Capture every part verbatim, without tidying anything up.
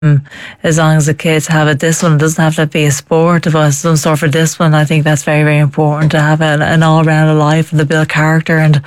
Um, as long as the kids have a discipline, it doesn't have to be a sport, but some sort of discipline. I think that's very, very important to have an, an all-round life and to build character, and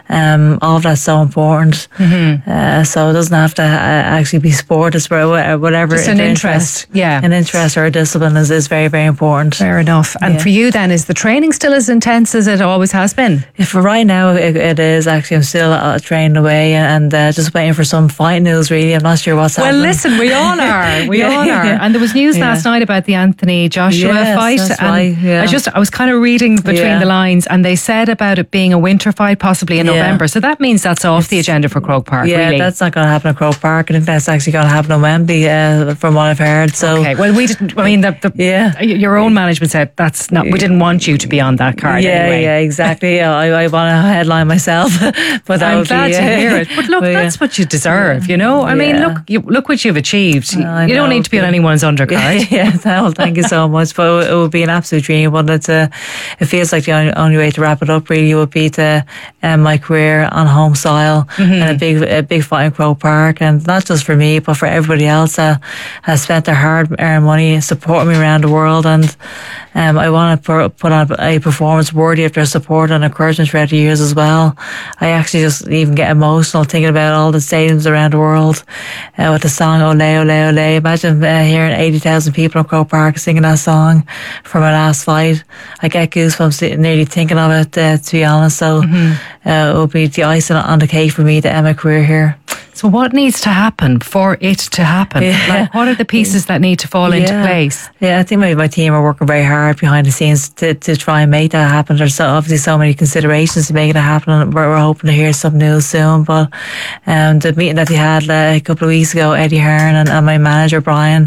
um, all of that's so important. Mm-hmm. Uh, so it doesn't have to uh, actually be sport, it's whatever. Just an interest. interest. Yeah. An interest or a discipline is, is very, very important. Fair enough. And yeah. for you then, is the training still as intense as it always has been? Yeah, for right now, it, it is actually. I'm still uh, training away and uh, just waiting for some fight news, really. I'm not sure what's well, happening. Well, listen, we all are. We yeah, all are. Yeah. And there was news yeah. last night about the Anthony Joshua yes, fight. That's and right, yeah. I just, I was kind of reading between yeah. the lines, and they said about it being a winter fight, possibly in yeah. November. So that means that's off it's, the agenda for Croke Park, yeah, really. that's not going to happen at Croke Park. I think that's actually going to happen in Wembley, uh, from what I've heard. So, okay, well, we didn't, I mean, the, the, yeah. your own management said that's not, we didn't want you to be on that card yeah, anyway. Yeah, exactly. Yeah, I, I want to headline myself. But I'm glad be, to uh, hear it. But look, but, that's what you deserve, you know? I yeah. mean, look, you, look what you've achieved. I you know, don't need to be on anyone's undercard. Yeah, well, thank you so much. But it would be an absolute dream. But it's a, it feels like the only, only way to wrap it up really would be to end my career on home soil, mm-hmm. and a big, a big fight in Croke Park, and not just for me, but for everybody else that has spent their hard-earned money supporting me around the world. And um, I want to put on a performance worthy of their support and encouragement throughout the years as well. I actually just even get emotional thinking about all the stadiums around the world uh, with the song Ole Ole Ole. Imagine uh, hearing eighty thousand people in Croke Park singing that song for my last fight. I get goosebumps nearly thinking of it, uh, to be honest. So mm-hmm. uh, it will be the icing on the cake for me to end my career here. So what needs to happen for it to happen? Yeah. Like, what are the pieces that need to fall yeah. into place? Yeah, I think my, my team are working very hard behind the scenes to, to try and make that happen. There's so, obviously so many considerations to make it happen, and we're, we're hoping to hear some news soon. But um, the meeting that we had uh, a couple of weeks ago, Eddie Hearn and, and my manager Brian,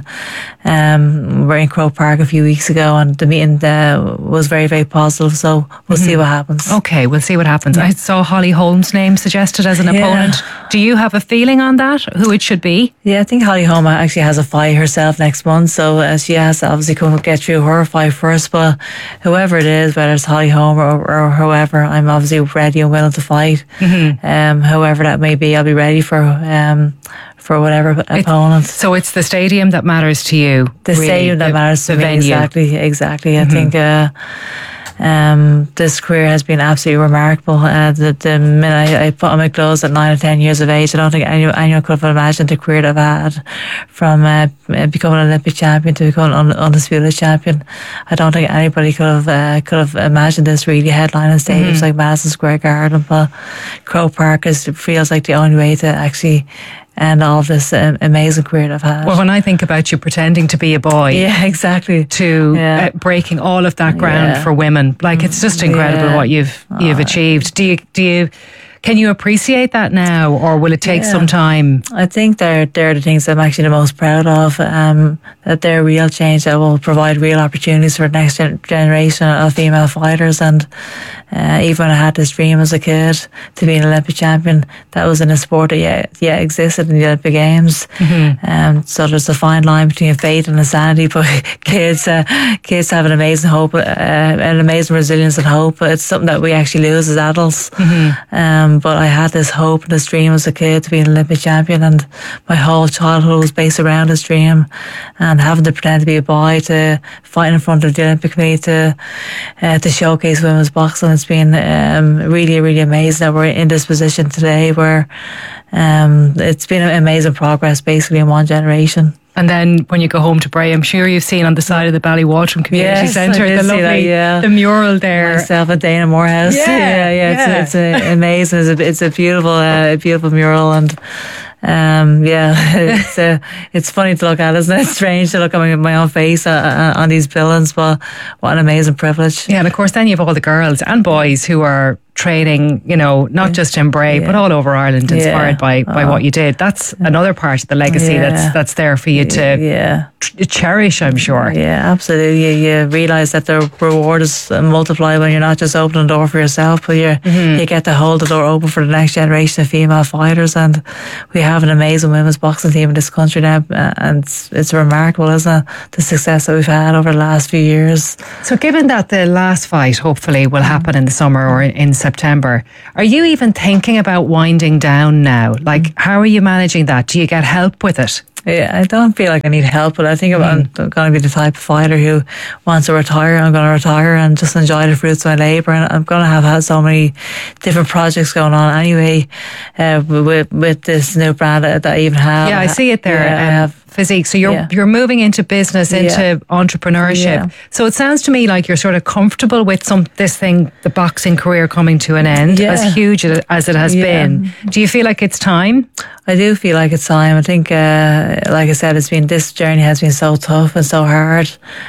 um, were in Croke Park a few weeks ago, and the meeting uh, was very, very positive. So we'll mm-hmm. see what happens. Okay, we'll see what happens. Yeah. I saw Holly Holm's name suggested as an yeah. opponent. Do you have a feeling on that, who it should be? Yeah, I think Holly Holm actually has a fight herself next month, so uh, she has to obviously come and get through her fight first. But whoever it is, whether it's Holly Holm or, or whoever, I'm obviously ready and willing to fight. Mm-hmm. Um, however that may be, I'll be ready for um, for whatever opponent. So it's the stadium that matters to you. The really, stadium that the, matters to the me. venue. Exactly, exactly. Mm-hmm. I think. Uh, Um, this career has been absolutely remarkable. Uh, the, the minute I, I put on my clothes at nine or ten years of age, I don't think anyone, anyone could have imagined the career that I've had, from uh, becoming an Olympic champion to becoming an undisputed champion. I don't think anybody could have uh, could have imagined this really headlining stadiums mm-hmm. like Madison Square Garden. But Croke Park is, feels like the only way to actually and all of this um, amazing career I've had. Well, when I think about you pretending to be a boy, yeah, exactly, to yeah. uh, breaking all of that ground yeah. for women, like it's just incredible yeah. what you've you've oh. achieved. Do you do you? Can you appreciate that now, or will it take yeah. some time? I think they're they're the things I'm actually the most proud of. Um, that they're real change that will provide real opportunities for the next gen- generation of female fighters. And uh, even when I had this dream as a kid to be an Olympic champion, that was in a sport that yeah, yeah existed in the Olympic Games. Mm-hmm. Um, so there's a fine line between faith and insanity. But kids, uh, kids have an amazing hope, uh, an amazing resilience and hope. But it's something that we actually lose as adults. Mm-hmm. Um, but I had this hope and this dream as a kid to be an Olympic champion, and my whole childhood was based around this dream. And having to pretend to be a boy, to fight in front of the Olympic Committee, to uh, to showcase women's boxing, it's been um, really, really amazing that we're in this position today, where um, it's been amazing progress basically in one generation. And then when you go home to Bray, I'm sure you've seen on the side of the Ballywaltram Community yes, Centre the lovely, that, yeah. the mural there. Myself and Dana Morehouse. Yeah, yeah, yeah. yeah. It's, it's a, amazing. It's a, it's a beautiful, uh, beautiful mural, and um, yeah, it's uh, it's funny to look at, isn't it? It's strange to look at my, my own face uh, on these buildings, but what an amazing privilege. Yeah, and of course, then you have all the girls and boys who are training, you know, not yeah. just in Bray, yeah. but all over Ireland, inspired yeah. by, by oh. what you did. That's yeah. another part of the legacy yeah. that's that's there for you to yeah. tr- cherish, I'm sure. Yeah, absolutely. You, you realise that the reward is multiplied when you're not just opening the door for yourself, but you mm-hmm. you get to hold the door open for the next generation of female fighters. And we have an amazing women's boxing team in this country now, and it's, it's remarkable, isn't it, the success that we've had over the last few years. So given that the last fight hopefully will happen in the summer or in September, are you even thinking about winding down now? Like, how are you managing that? Do you get help with it? Yeah, I don't feel like I need help, but I think mm. I'm going to be the type of fighter who wants to retire. I'm going to retire and just enjoy the fruits of my labour. And I'm going to have had so many different projects going on anyway uh, with with this new brand that I even have. Yeah, I see it there. Yeah, um, I have. Physique. So you're Yeah. you're moving into business, into Yeah. entrepreneurship. Yeah. So it sounds to me like you're sort of comfortable with some this thing, the boxing career coming to an end, Yeah. as huge as it has Yeah. been. Do you feel like it's time? I do feel like it's time. I think, uh, like I said, it's been this journey has been so tough and so hard.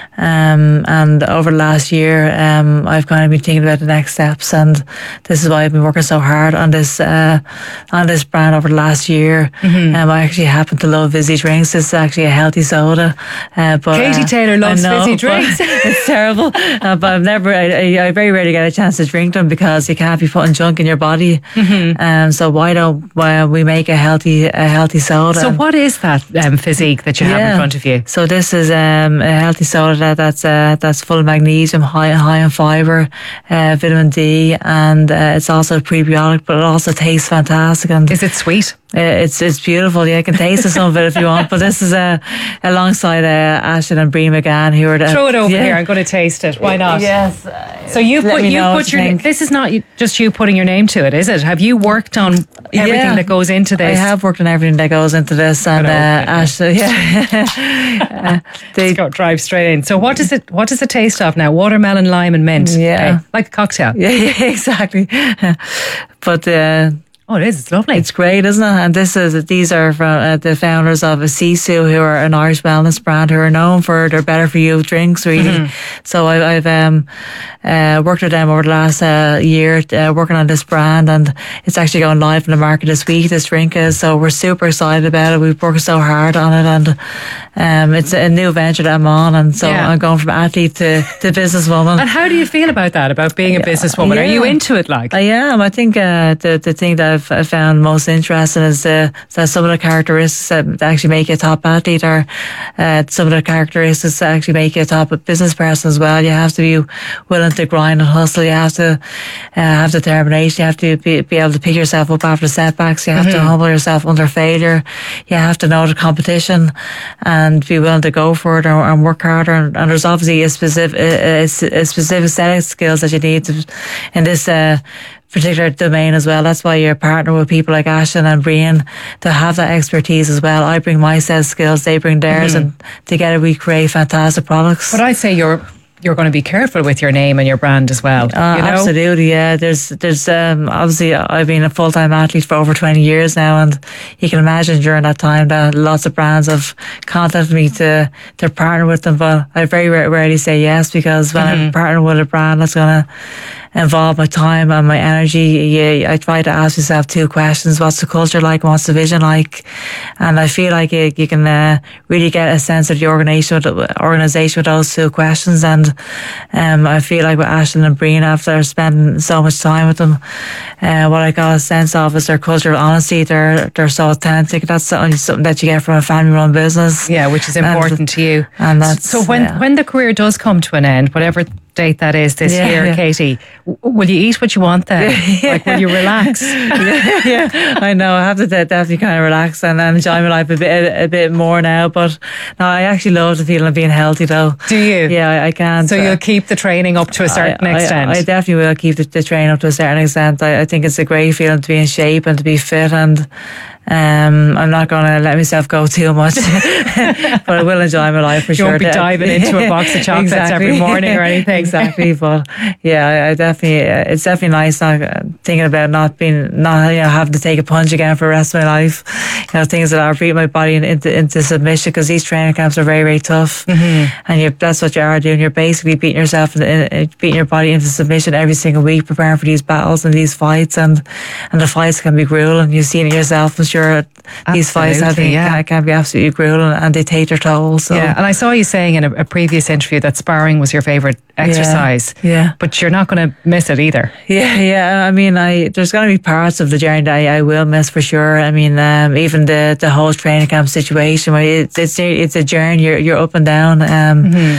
Um, and over the last year, um, I've kind of been thinking about the next steps, and this is why I've been working so hard on this uh, on this brand over the last year. Mm-hmm. Um, I actually happen to love fizzy drinks. It's actually a healthy soda. Uh, but Katie uh, Taylor loves I know, fizzy drinks. It's terrible, uh, but I've never. I, I, I very rarely get a chance to drink them because you can't be putting junk in your body. Mm-hmm. Um, so why don't why we make a healthy a healthy soda? So what is that um, physique that you have Yeah. in front of you? So this is um, a healthy soda that, that's uh, that's full of magnesium, high high in fibre, uh, vitamin D, and uh, it's also prebiotic, but it also tastes fantastic. And Is it sweet? uh, it's it's beautiful. Yeah, you can taste some of it if you want. But this is uh, alongside uh, Ashton and Brie McGann, who are the, Throw it over yeah. here. I'm going to taste it. Why not? Yes. So you Let put me you know what put you your. think. This is not you- just you putting your name to it, is it? Have you worked on everything Yeah. that goes into this? I have worked on everything that goes into this, and uh, Ashton, yeah, uh, they, Let's go drive straight in. So what does it what does it taste of now? Watermelon, lime, and mint. Yeah. Okay. Like a cocktail. yeah, yeah, exactly. But. Uh, Oh, it is. It's lovely. It's great, isn't it? And this is these are from uh, the founders of Asisu, who are an Irish wellness brand, who are known for their better for you drinks, really. Mm-hmm. So I, I've um, uh, worked with them over the last uh, year, uh, working on this brand, and it's actually going live in the market this week. This drink is, so we're super excited about it. We've worked so hard on it, and um, it's a new venture that I'm on, and so Yeah. I'm going from athlete to, to businesswoman. And how do you feel about that? About being a businesswoman? Are you Yeah. into it? Like I am. I think uh, the the thing that I've I found most interesting is uh, that some of the characteristics that actually make you a top athlete are uh, some of the characteristics that actually make you a top business person as well. You have to be willing to grind and hustle. You have to uh, have determination. You have to be, be able to pick yourself up after setbacks. You have mm-hmm. to humble yourself under failure. You have to know the competition and be willing to go for it and, and work harder. And, and there's obviously a specific a, a specific set of skills that you need to, in this uh, particular domain as well. That's why you're partner with people like Ashton and Brian to have that expertise as well. I bring my set of skills, they bring theirs, mm-hmm. and together we create fantastic products. But I'd say you're you're going to be careful with your name and your brand as well. Uh, you know? Absolutely, yeah. There's, there's, um, obviously I've been a full-time athlete for over twenty years now, and you can imagine during that time that lots of brands have contacted me to, to partner with them, but I very rarely say yes, because when mm-hmm. I'm partnering with a brand that's going to involve my time and my energy, yeah, I try to ask myself two questions. What's the culture like? And what's the vision like? And I feel like you, you can uh, really get a sense of the organization with, organization with those two questions. And um, I feel like with Ashton and Brian, after spending so much time with them, uh, what I got a sense of is their culture of honesty. They're they're so authentic. That's only something that you get from a family-run business. Yeah, which is important and, to you. And that's, so when yeah. when the career does come to an end, whatever date that is this yeah, year, yeah. Katie, w- will you eat what you want then? Yeah. Like, will you relax? yeah, yeah, I know. I have to definitely kind of relax and, and enjoy my life a bit a, a bit more now. But no, I actually love the feeling of being healthy, though. Do you? Yeah, I, I can. So uh, you'll keep the training up to a certain I, extent? I, I definitely will keep the, the training up to a certain extent. I, I think it's a great feeling to be in shape and to be fit, and Um, I'm not going to let myself go too much, but I will enjoy my life for you sure. You won't be diving into a box of chocolates exactly. every morning or anything. Exactly, but yeah, I, I definitely, it's definitely nice not thinking about not being, not you know having to take a punch again for the rest of my life. You know, things that are beat my body into into submission, because these training camps are very very tough, mm-hmm. and you that's what you are doing. You're basically beating yourself, in, in, beating your body into submission every single week, preparing for these battles and these fights, and and the fights can be grueling. You've seen it yourself, I'm sure. These fights I think yeah. can, can be absolutely grueling, and they take their toll. So. Yeah, and I saw you saying in a, a previous interview that sparring was your favourite exercise. Yeah, yeah. But you're not going to miss it either. Yeah, yeah. I mean, I there's going to be parts of the journey that I, I will miss for sure. I mean, um, even the, the whole training camp situation, where it's it's it's a journey. You're you're up and down. Um, mm-hmm.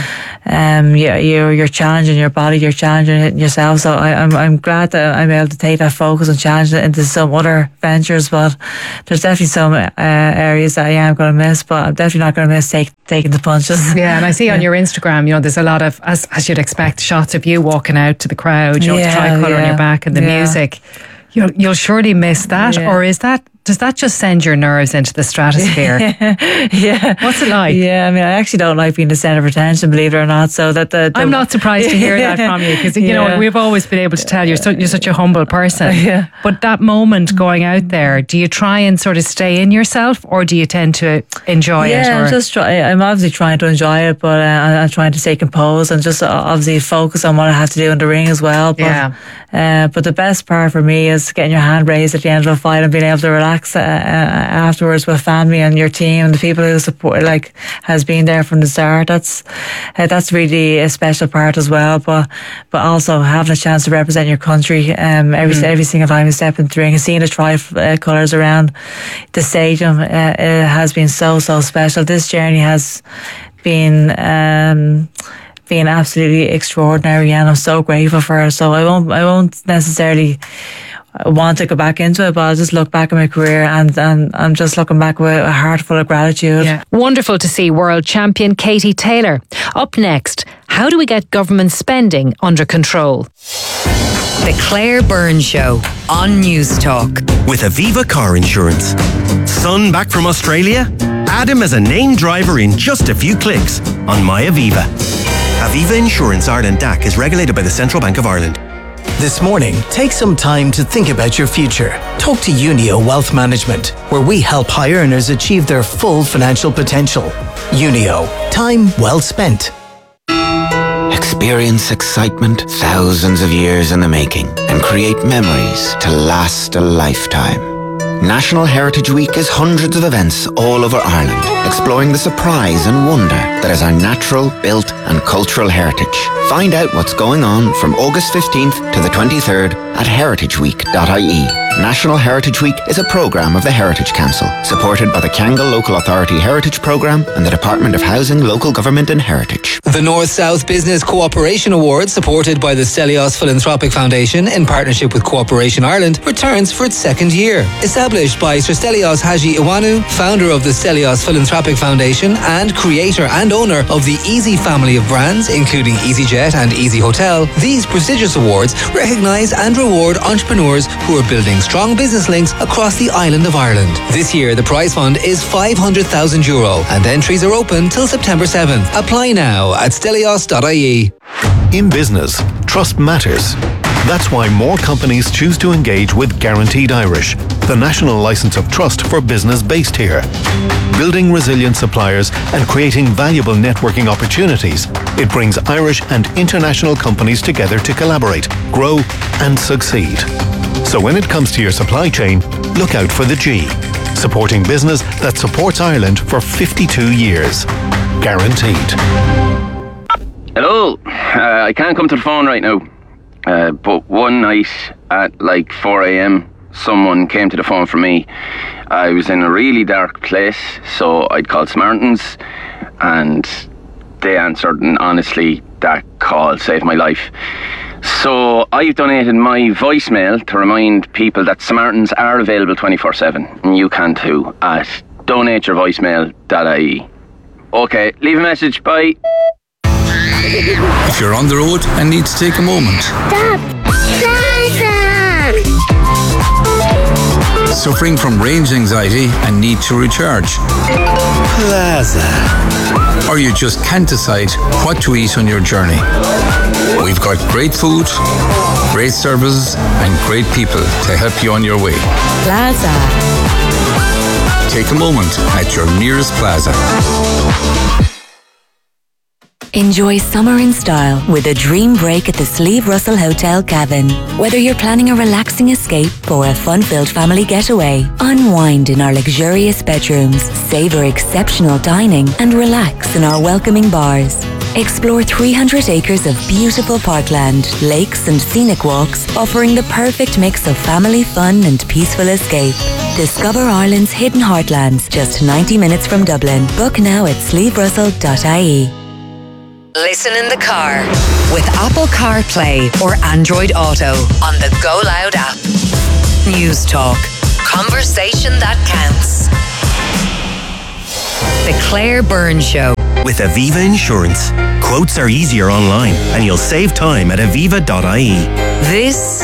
um, you, you're, you're challenging your body, you're challenging yourself. So I, I'm, I'm glad that I'm able to take that focus and challenge it into some other ventures, but there's definitely some uh, areas that I am going to miss, but I'm definitely not going to miss take, taking the punches. Yeah, and I see on your Instagram, you know, there's a lot of, as, as you'd expect, shots of you walking out to the crowd, you know, yeah, the tricolour yeah, on your back and the yeah. music. You'll, you'll surely miss that, yeah. or is that, does that just send your nerves into the stratosphere? Yeah. What's it like? Yeah, I mean, I actually don't like being the centre of attention, believe it or not. So that the, the I'm not surprised to hear that from you, because you yeah. know we've always been able to tell you're, so, you're such a humble person. Yeah. But that moment going out there, do you try and sort of stay in yourself, or do you tend to enjoy yeah, it? Yeah, I'm just try. I'm obviously trying to enjoy it, but uh, I'm trying to stay composed and just obviously focus on what I have to do in the ring as well. But, yeah. Uh, but the best part for me is getting your hand raised at the end of a fight and being able to relax uh, uh, afterwards with family and your team and the people who support, like, has been there from the start. That's uh, that's really a special part as well. But but also having a chance to represent your country um, every mm. every single time you step in the ring and seeing the tri-colours around the stadium, uh, it has been so so special. This journey has been. Um, Being absolutely extraordinary, and I'm so grateful for her. So I won't, I won't necessarily want to go back into it, but I'll just look back at my career and, and I'm just looking back with a heart full of gratitude. Yeah. Wonderful to see world champion Katie Taylor. Up next, how do we get government spending under control? The Claire Byrne Show on News Talk. With Aviva Car Insurance. Son back from Australia? Add him as a named driver in just a few clicks on My Aviva. Aviva Insurance Ireland D A C is regulated by the Central Bank of Ireland. This morning, take some time to think about your future. Talk to Unio Wealth Management, where we help high earners achieve their full financial potential. Unio, time well spent. Experience excitement thousands of years in the making and create memories to last a lifetime. National Heritage Week is hundreds of events all over Ireland, exploring the surprise and wonder that is our natural, built and cultural heritage. Find out what's going on from August fifteenth to the twenty-third at heritage week dot I E. National Heritage Week is a programme of the Heritage Council, supported by the Kangal Local Authority Heritage Programme and the Department of Housing, Local Government and Heritage. The North-South Business Cooperation Award, supported by the Stelios Philanthropic Foundation in partnership with Cooperation Ireland, returns for its second year. Established by Sir Stelios Haji Iwanu, founder of the Stelios Philanthropic Foundation and creator and owner of the Easy family of brands, including EasyJet and Easy Hotel, these prestigious awards recognise and reward entrepreneurs who are building strong business links across the island of Ireland. This year, the prize fund is five hundred thousand euro and entries are open till September seventh. Apply now at stelios dot I E. In business, trust matters. That's why more companies choose to engage with Guaranteed Irish, the national licence of trust for business based here. Building resilient suppliers and creating valuable networking opportunities, it brings Irish and international companies together to collaborate, grow and succeed. So when it comes to your supply chain, look out for the G, supporting business that supports Ireland for fifty-two years. Guaranteed. Hello, uh, I can't come to the phone right now, uh, but one night at like four a.m, someone came to the phone for me. I was in a really dark place, so I'd called Samaritans and they answered, and honestly, that call saved my life. So I've donated my voicemail to remind people that Samaritans are available twenty-four seven, and you can too, at donate your voicemail dot I E. Okay, leave a message, bye. If you're on the road and need to take a moment. Stop! Plaza! Suffering from range anxiety and need to recharge. Plaza. Or you just can't decide what to eat on your journey. We've got great food, great services and great people to help you on your way. Plaza. Take a moment at your nearest Plaza. Enjoy summer in style with a dream break at the Sleeve Russell Hotel Cavan. Whether you're planning a relaxing escape or a fun-filled family getaway, unwind in our luxurious bedrooms, savor exceptional dining and relax in our welcoming bars. Explore three hundred acres of beautiful parkland, lakes and scenic walks, offering the perfect mix of family fun and peaceful escape. Discover Ireland's hidden heartlands, just ninety minutes from Dublin. Book now at sleeve russell dot I E. Listen in the car with Apple CarPlay or Android Auto on the Go Loud app. News Talk. Conversation that counts. The Claire Byrne Show. With Aviva Insurance. Quotes are easier online and you'll save time at aviva dot I E. This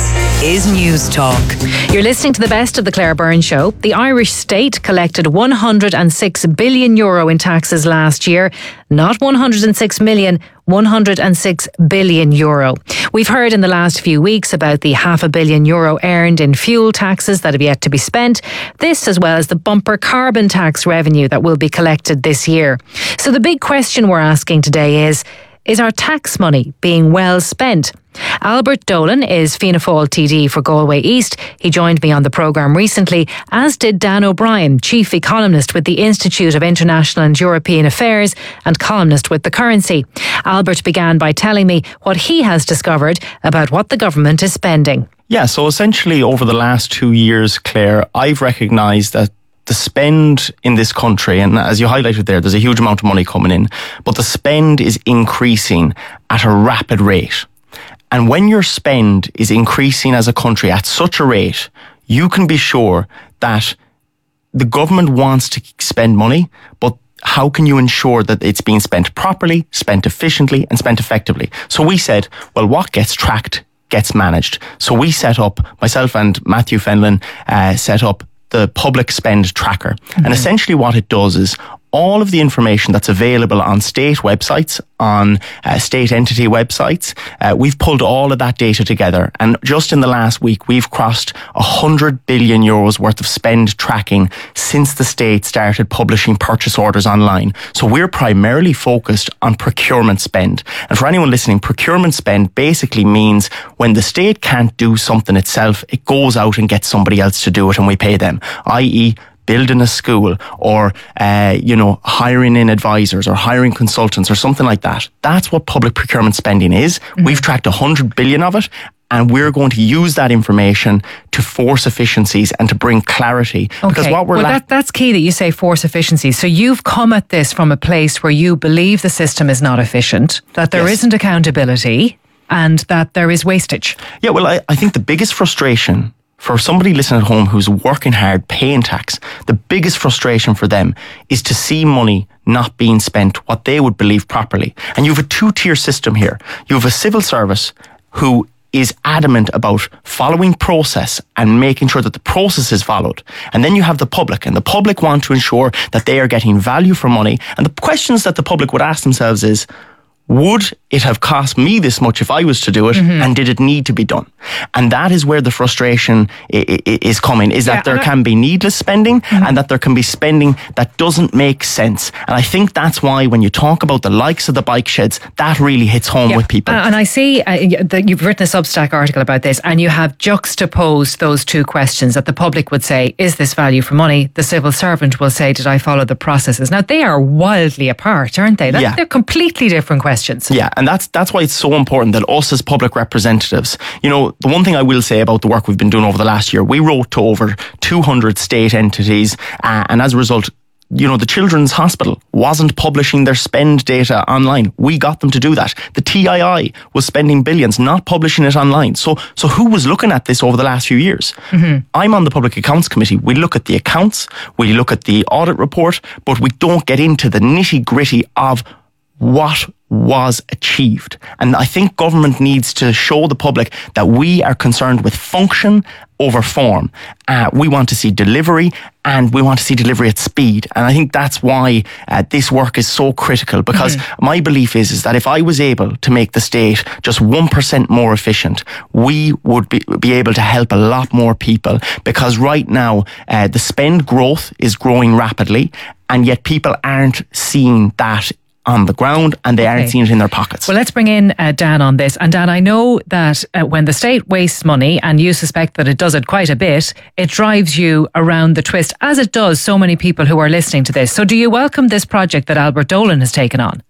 is News Talk. You're listening to the best of the Claire Byrne Show. The Irish state collected one hundred six billion euro in taxes last year. Not one hundred six million, one hundred six billion euro. We've heard in the last few weeks about the half a billion euro earned in fuel taxes that have yet to be spent. This, as well as the bumper carbon tax revenue that will be collected this year. So the big question we're asking today is, is our tax money being well spent? Albert Dolan is Fianna Fáil T D for Galway East. He joined me on the programme recently, as did Dan O'Brien, Chief Economist with the Institute of International and European Affairs and columnist with The Currency. Albert began by telling me what he has discovered about what the government is spending. Yeah, so essentially over the last two years, Claire, I've recognised that the spend in this country, and as you highlighted there, there's a huge amount of money coming in, but the spend is increasing at a rapid rate. And when your spend is increasing as a country at such a rate, you can be sure that the government wants to spend money, but how can you ensure that it's being spent properly, spent efficiently, and spent effectively? So we said, well, what gets tracked gets managed. So we set up, myself and Matthew Fenlon uh, set up the public spend tracker. Mm-hmm. And essentially what it does is all of the information that's available on state websites, on uh, state entity websites, uh, we've pulled all of that data together. And just in the last week, we've crossed one hundred billion euros worth of spend tracking since the state started publishing purchase orders online. So we're primarily focused on procurement spend. And for anyone listening, procurement spend basically means when the state can't do something itself, it goes out and gets somebody else to do it and we pay them, that is, building a school or, uh, you know, hiring in advisors or hiring consultants or something like that. That's what public procurement spending is. Mm-hmm. We've tracked one hundred billion of it, and we're going to use that information to force efficiencies and to bring clarity. Okay. Because what we're well, la- that, that's key that you say force efficiencies. So you've come at this from a place where you believe the system is not efficient, that there yes. isn't accountability, and that there is wastage. Yeah, well, I, I think the biggest frustration for somebody listening at home who's working hard, paying tax, the biggest frustration for them is to see money not being spent what they would believe properly. And you have a two-tier system here. You have a civil service who is adamant about following process and making sure that the process is followed. And then you have the public, and the public want to ensure that they are getting value for money. And the questions that the public would ask themselves is, would it have cost me this much if I was to do it? Mm-hmm. And did it need to be done? And that is where the frustration I- I- is coming, is that yeah, there I- can be needless spending mm-hmm. and that there can be spending that doesn't make sense. And I think that's why when you talk about the likes of the bike sheds, that really hits home yeah. with people. And I see uh, that you've written a Substack article about this, and you have juxtaposed those two questions that the public would say, is this value for money? The civil servant will say, did I follow the processes? Now, they are wildly apart, aren't they? That, yeah. They're completely different questions. Yeah, and that's that's why it's so important that us as public representatives, you know, the one thing I will say about the work we've been doing over the last year, we wrote to over two hundred state entities, uh, and as a result, you know, the Children's Hospital wasn't publishing their spend data online. We got them to do that. The T I I was spending billions, not publishing it online. So so who was looking at this over the last few years? Mm-hmm. I'm on the Public Accounts Committee. We look at the accounts, we look at the audit report, but we don't get into the nitty gritty of what was achieved. And I think government needs to show the public that we are concerned with function over form. Uh, we want to see delivery, and we want to see delivery at speed. And I think that's why uh, this work is so critical, because mm-hmm. my belief is, is that if I was able to make the state just one percent more efficient, we would be, be able to help a lot more people. Because right now, uh, the spend growth is growing rapidly, and yet people aren't seeing that on the ground, and they okay. aren't seeing it in their pockets. Well, let's bring in uh, Dan on this. And Dan, I know that uh, when the state wastes money, and you suspect that it does it quite a bit, it drives you around the twist, as it does so many people who are listening to this. So do you welcome this project that Albert Dolan has taken on?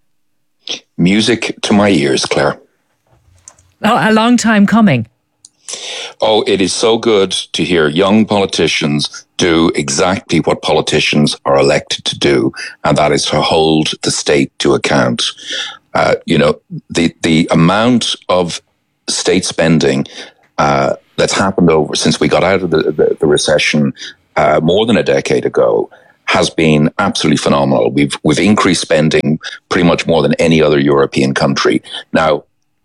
Music to my ears, Claire. Oh, a long time coming. Oh, it is so good to hear young politicians do exactly what politicians are elected to do, and that is to hold the state to account. Uh, you know, the, the amount of state spending uh, that's happened over since we got out of the, the, the recession uh, more than a decade ago has been absolutely phenomenal. We've we've increased spending pretty much more than any other European country. Now,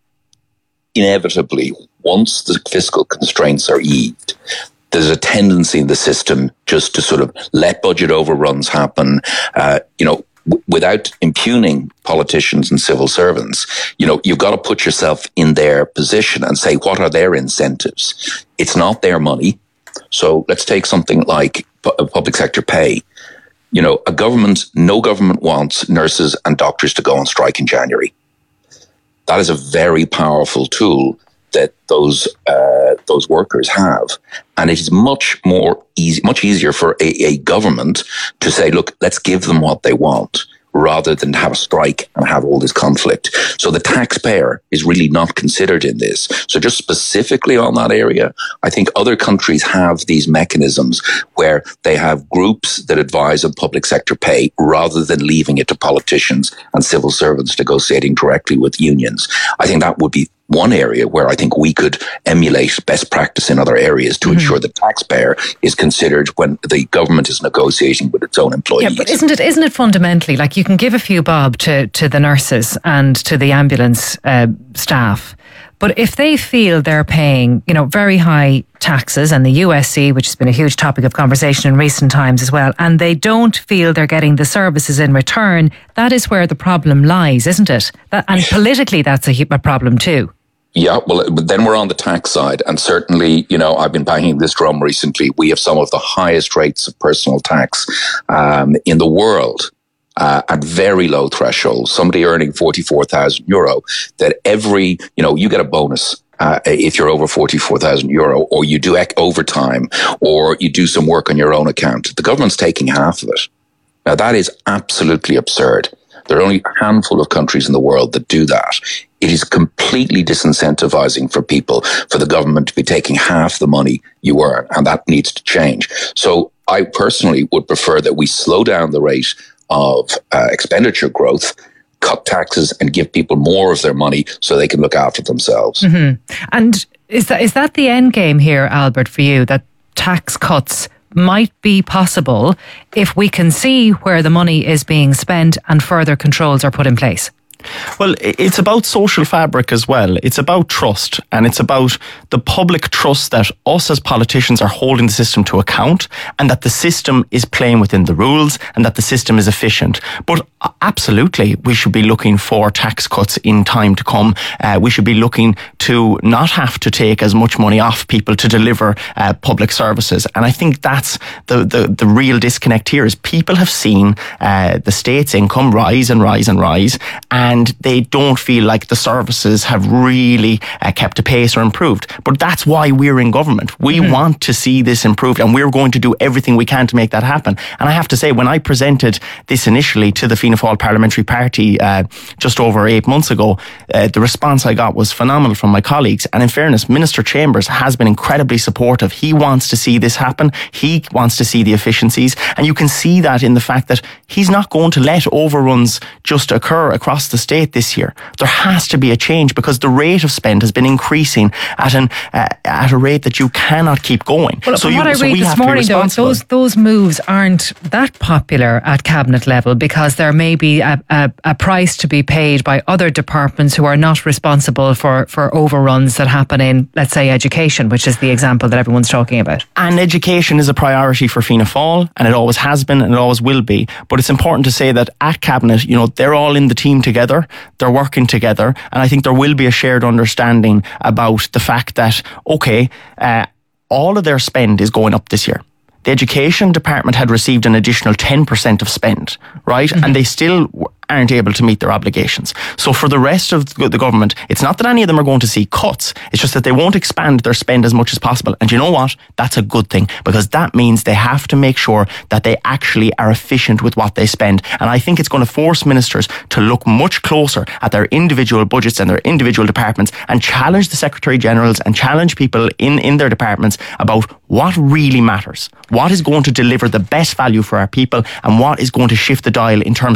inevitably, once the fiscal constraints are eased, there's a tendency in the system just to sort of let budget overruns happen, uh, you know, w- without impugning politicians and civil servants. You know, you've got to put yourself in their position and say, what are their incentives? It's not their money. So let's take something like pu- public sector pay. You know, a government, no government wants nurses and doctors to go on strike in January. That is a very powerful tool that those uh, those workers have, and it is much more easy, much easier for a, a government to say, "Look, let's give them what they want," rather than have a strike and have all this conflict. So the taxpayer is really not considered in this. So just specifically on that area, I think other countries have these mechanisms where they have groups that advise on public sector pay rather than leaving it to politicians and civil servants negotiating directly with unions. I think that would be one area where I think we could emulate best practice in other areas to mm-hmm. ensure the taxpayer is considered when the government is negotiating with its own employees. Yeah, but isn't it isn't it fundamentally like you can give a few bob to, to the nurses and to the ambulance uh, staff, but if they feel they're paying, you know, very high taxes, and the U S C, which has been a huge topic of conversation in recent times as well, and they don't feel they're getting the services in return, that is where the problem lies, isn't it? That, and politically, that's a, a problem too. Yeah, well, then we're on the tax side. And certainly, you know, I've been banging this drum recently. We have some of the highest rates of personal tax um, in the world uh, at very low thresholds. Somebody earning forty-four thousand euro, that every, you know, you get a bonus uh, if you're over forty-four thousand euro, or you do ec- overtime, or you do some work on your own account. The government's taking half of it. Now, that is absolutely absurd. There are only a handful of countries in the world that do that. It is completely disincentivizing for people, for the government to be taking half the money you earn, and that needs to change. So I personally would prefer that we slow down the rate of uh, expenditure growth, cut taxes, and give people more of their money so they can look after themselves. Mm-hmm. And is that is that the end game here, Albert, for you, that tax cuts might be possible if we can see where the money is being spent and further controls are put in place? Well, it's about social fabric as well. It's about trust, and it's about the public trust that us as politicians are holding the system to account, and that the system is playing within the rules, and that the system is efficient. But absolutely, we should be looking for tax cuts in time to come. Uh, we should be looking to not have to take as much money off people to deliver uh, public services. And I think that's the, the, the real disconnect here, is people have seen uh, the state's income rise and rise and rise, and And they don't feel like the services have really uh, kept a pace or improved. But that's why we're in government. We mm-hmm. want to see this improved, and we're going to do everything we can to make that happen. And I have to say, when I presented this initially to the Fianna Fáil Parliamentary Party uh, just over eight months ago, uh, the response I got was phenomenal from my colleagues. And in fairness, Minister Chambers has been incredibly supportive. He wants to see this happen. He wants to see the efficiencies. And you can see that in the fact that he's not going to let overruns just occur across the state this year. There has to be a change, because the rate of spend has been increasing at an uh, at a rate that you cannot keep going. Well, so from you, what I so read we this have to be morning, though, responsible. those those moves aren't that popular at cabinet level, because there may be a, a, a price to be paid by other departments who are not responsible for, for overruns that happen in, let's say, education, which is the example that everyone's talking about. And education is a priority for Fianna Fáil, and it always has been, and it always will be. But it's important to say that at cabinet, you know, they're all in the team together. They're working together, and I think there will be a shared understanding about the fact that, okay, uh, all of their spend is going up this year. The education department had received an additional ten percent of spend, right? Mm-hmm. And they still aren't able to meet their obligations. So for the rest of the government, it's not that any of them are going to see cuts. It's just that they won't expand their spend as much as possible. And you know what? That's a good thing, because that means they have to make sure that they actually are efficient with what they spend. And I think it's going to force ministers to look much closer at their individual budgets and their individual departments, and challenge the Secretary Generals and challenge people in, in their departments about what really matters, what is going to deliver the best value for our people, and what is going to shift the dial in terms uh-huh. of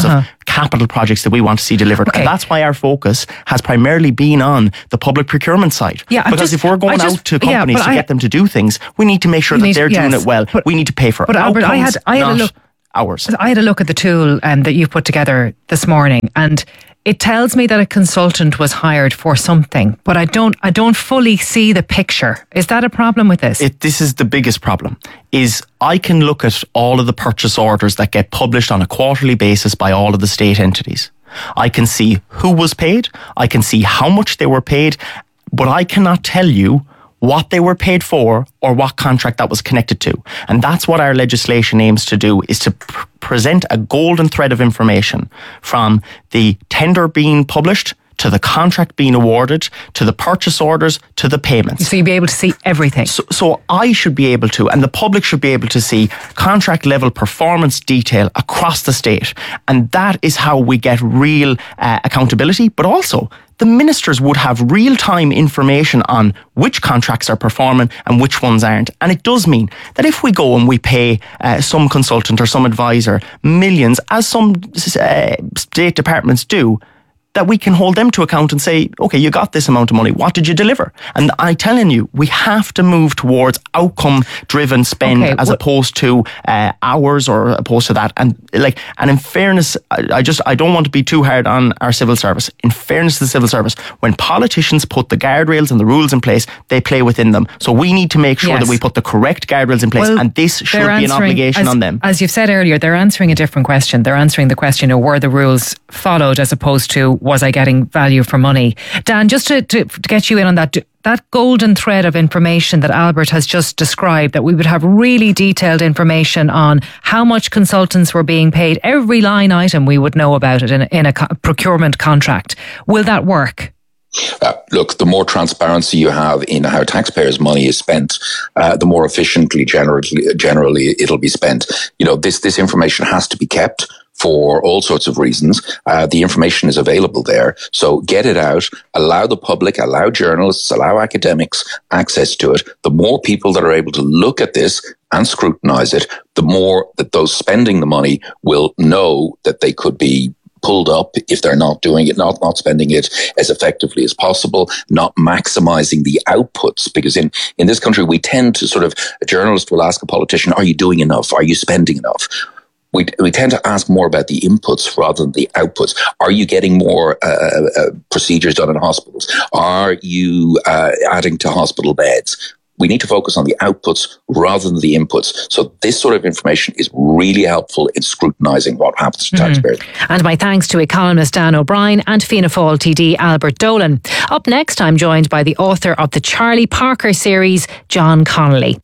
capital projects that we want to see delivered. Okay. And that's why our focus has primarily been on the public procurement side. Yeah, I'm because just- if we're going I just- out to yeah, companies but to I- get them to do things, we need to make sure You that need- they're doing yes, it well. but- we need to pay for but outcomes, Albert, I had- I had a not look- hours. I had a look at the tool um, that you put together this morning, and it tells me that a consultant was hired for something, but I don't I don't fully see the picture. Is that a problem with this? It, this is the biggest problem, is I can look at all of the purchase orders that get published on a quarterly basis by all of the state entities. I can see who was paid, I can see how much they were paid, but I cannot tell you what they were paid for or what contract that was connected to. And that's what our legislation aims to do, is to pr- present a golden thread of information from the tender being published to the contract being awarded, to the purchase orders, to the payments. So you'll be able to see everything. So, so I should be able to, and the public should be able to see contract level performance detail across the state. And that is how we get real uh, accountability, but also the ministers would have real-time information on which contracts are performing and which ones aren't. And it does mean that if we go and we pay uh, some consultant or some advisor millions, as some uh, state departments do, that we can hold them to account and say, okay, you got this amount of money, what did you deliver? And I'm telling you, we have to move towards outcome-driven spend Okay, as wh- opposed opposed to uh, hours or opposed to that. And like, and in fairness, I, I just I don't want to be too hard on our civil service. In fairness to the civil service, when politicians put the guardrails and the rules in place, they play within them. So we need to make sure Yes. that we put the correct guardrails in place, Well, and this should they're be an answering- obligation as, on them. As you've said earlier, they're answering a different question. They're answering the question of were the rules followed as opposed to was I getting value for money. Dan, just to, to, to get you in on that, that golden thread of information that Albert has just described, that we would have really detailed information on how much consultants were being paid, every line item we would know about it in a, in a co- procurement contract. Will that work? Uh, look, the more transparency you have in how taxpayers' money is spent, uh, the more efficiently generally, generally it'll be spent. You know, this, this information has to be kept for all sorts of reasons. Uh, the information is available there. So get it out, allow the public, allow journalists, allow academics access to it. The more people that are able to look at this and scrutinize it, the more that those spending the money will know that they could be pulled up if they're not doing it, not, not spending it as effectively as possible, not maximizing the outputs. Because in, in this country, we tend to sort of, a journalist will ask a politician, are you doing enough? Are you spending enough? We we tend to ask more about the inputs rather than the outputs. Are you getting more uh, uh, procedures done in hospitals? Are you uh, adding to hospital beds? We need to focus on the outputs rather than the inputs. So this sort of information is really helpful in scrutinising what happens to Mm-hmm. taxpayers. And my thanks to economist Dan O'Brien and Fianna Fáil T D Albert Dolan. Up next, I'm joined by the author of the Charlie Parker series, John Connolly.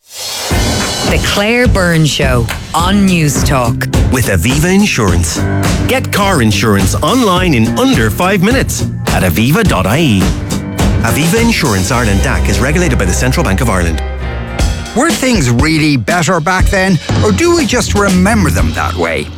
The Claire Byrne Show on News Talk. With Aviva Insurance. Get car insurance online in under five minutes at aviva dot I E. Aviva Insurance Ireland D A C is regulated by the Central Bank of Ireland. Were things really better back then, or do we just remember them that way?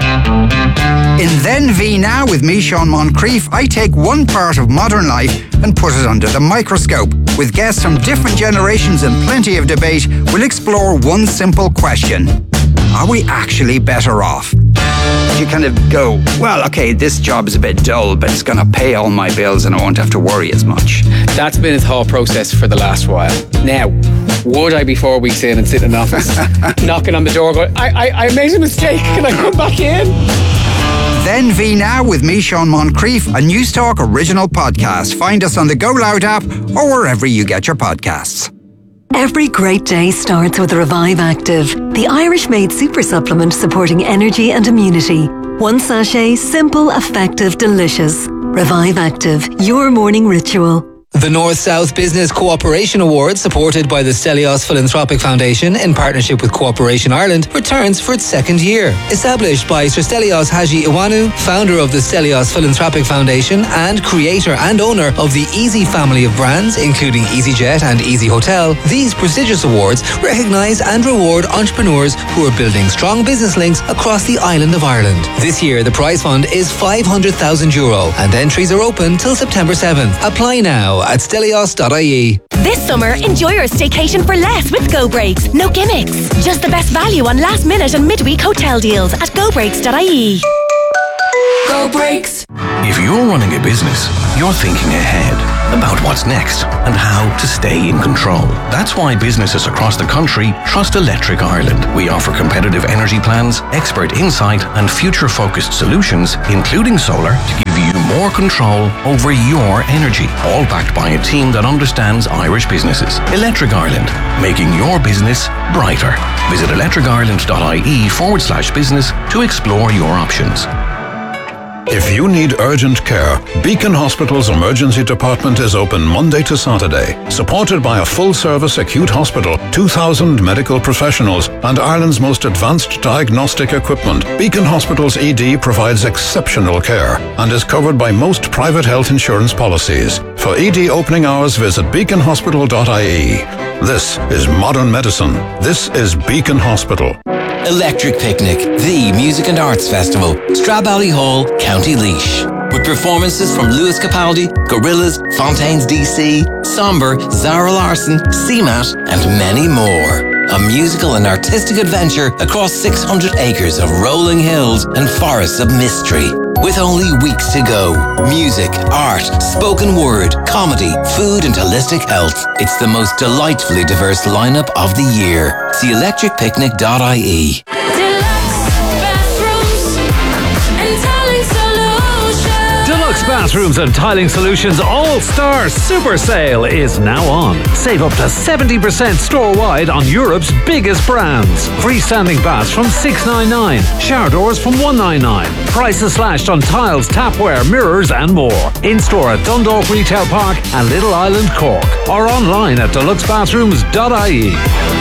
In Then V Now with me, Sean Moncrief, I take one part of modern life and put it under the microscope. With guests from different generations and plenty of debate, we'll explore one simple question. Are we actually better off? You kind of go, well, okay, this job is a bit dull, but it's going to pay all my bills and I won't have to worry as much. That's been a thought process for the last while. Now, would I be four weeks in and sit in an office, knocking on the door going, I, I, I made a mistake, can I come back in? Then V Now with me, Sean Moncrief, a News Talk original podcast. Find us on the Go Loud app or wherever you get your podcasts. Every great day starts with Revive Active, the Irish-made super supplement supporting energy and immunity. One sachet, simple, effective, delicious. Revive Active, your morning ritual. The North-South Business Cooperation Award, supported by the Stelios Philanthropic Foundation in partnership with Cooperation Ireland, returns for its second year. Established by Sir Stelios Haji Iwanu, founder of the Stelios Philanthropic Foundation and creator and owner of the Easy family of brands, including EasyJet and Easy Hotel, these prestigious awards recognise and reward entrepreneurs who are building strong business links across the island of Ireland. This year, the prize fund is five hundred thousand euro and entries are open till September seventh. Apply now at stelios dot I E. This summer, enjoy your staycation for less with Go Breaks. No gimmicks. Just the best value on last minute and midweek hotel deals at go breaks dot I E. Go Brakes. If you're running a business, you're thinking ahead about what's next and how to stay in control. That's why businesses across the country trust Electric Ireland. We offer competitive energy plans, expert insight and future-focused solutions, including solar, to give you more control over your energy, all backed by a team that understands Irish businesses. Electric Ireland, making your business brighter. Visit electricireland.ie forward slash business to explore your options. If you need urgent care, Beacon Hospital's emergency department is open Monday to Saturday. Supported by a full-service acute hospital, two thousand medical professionals, and Ireland's most advanced diagnostic equipment, Beacon Hospital's E D provides exceptional care and is covered by most private health insurance policies. For E D opening hours, visit beacon hospital dot I E. This is modern medicine. This is Beacon Hospital. Electric Picnic, the music and arts festival, Stradbally Hall, County Laois. With performances from Lewis Capaldi, Gorillaz, Fontaines D C, Somber, Zara Larsson, C MAT, and many more. A musical and artistic adventure across six hundred acres of rolling hills and forests of mystery. With only weeks to go. Music, art, spoken word, comedy, food and holistic health. It's the most delightfully diverse lineup of the year. See electric picnic dot I E. Deluxe Bathrooms and Tiling Solutions All-Star Super Sale is now on. Save up to seventy percent store-wide on Europe's biggest brands. Freestanding baths from six ninety-nine, shower doors from one ninety-nine. Prices slashed on tiles, tapware, mirrors and more. In-store at Dundalk Retail Park and Little Island, Cork. Or online at deluxe bathrooms dot I E.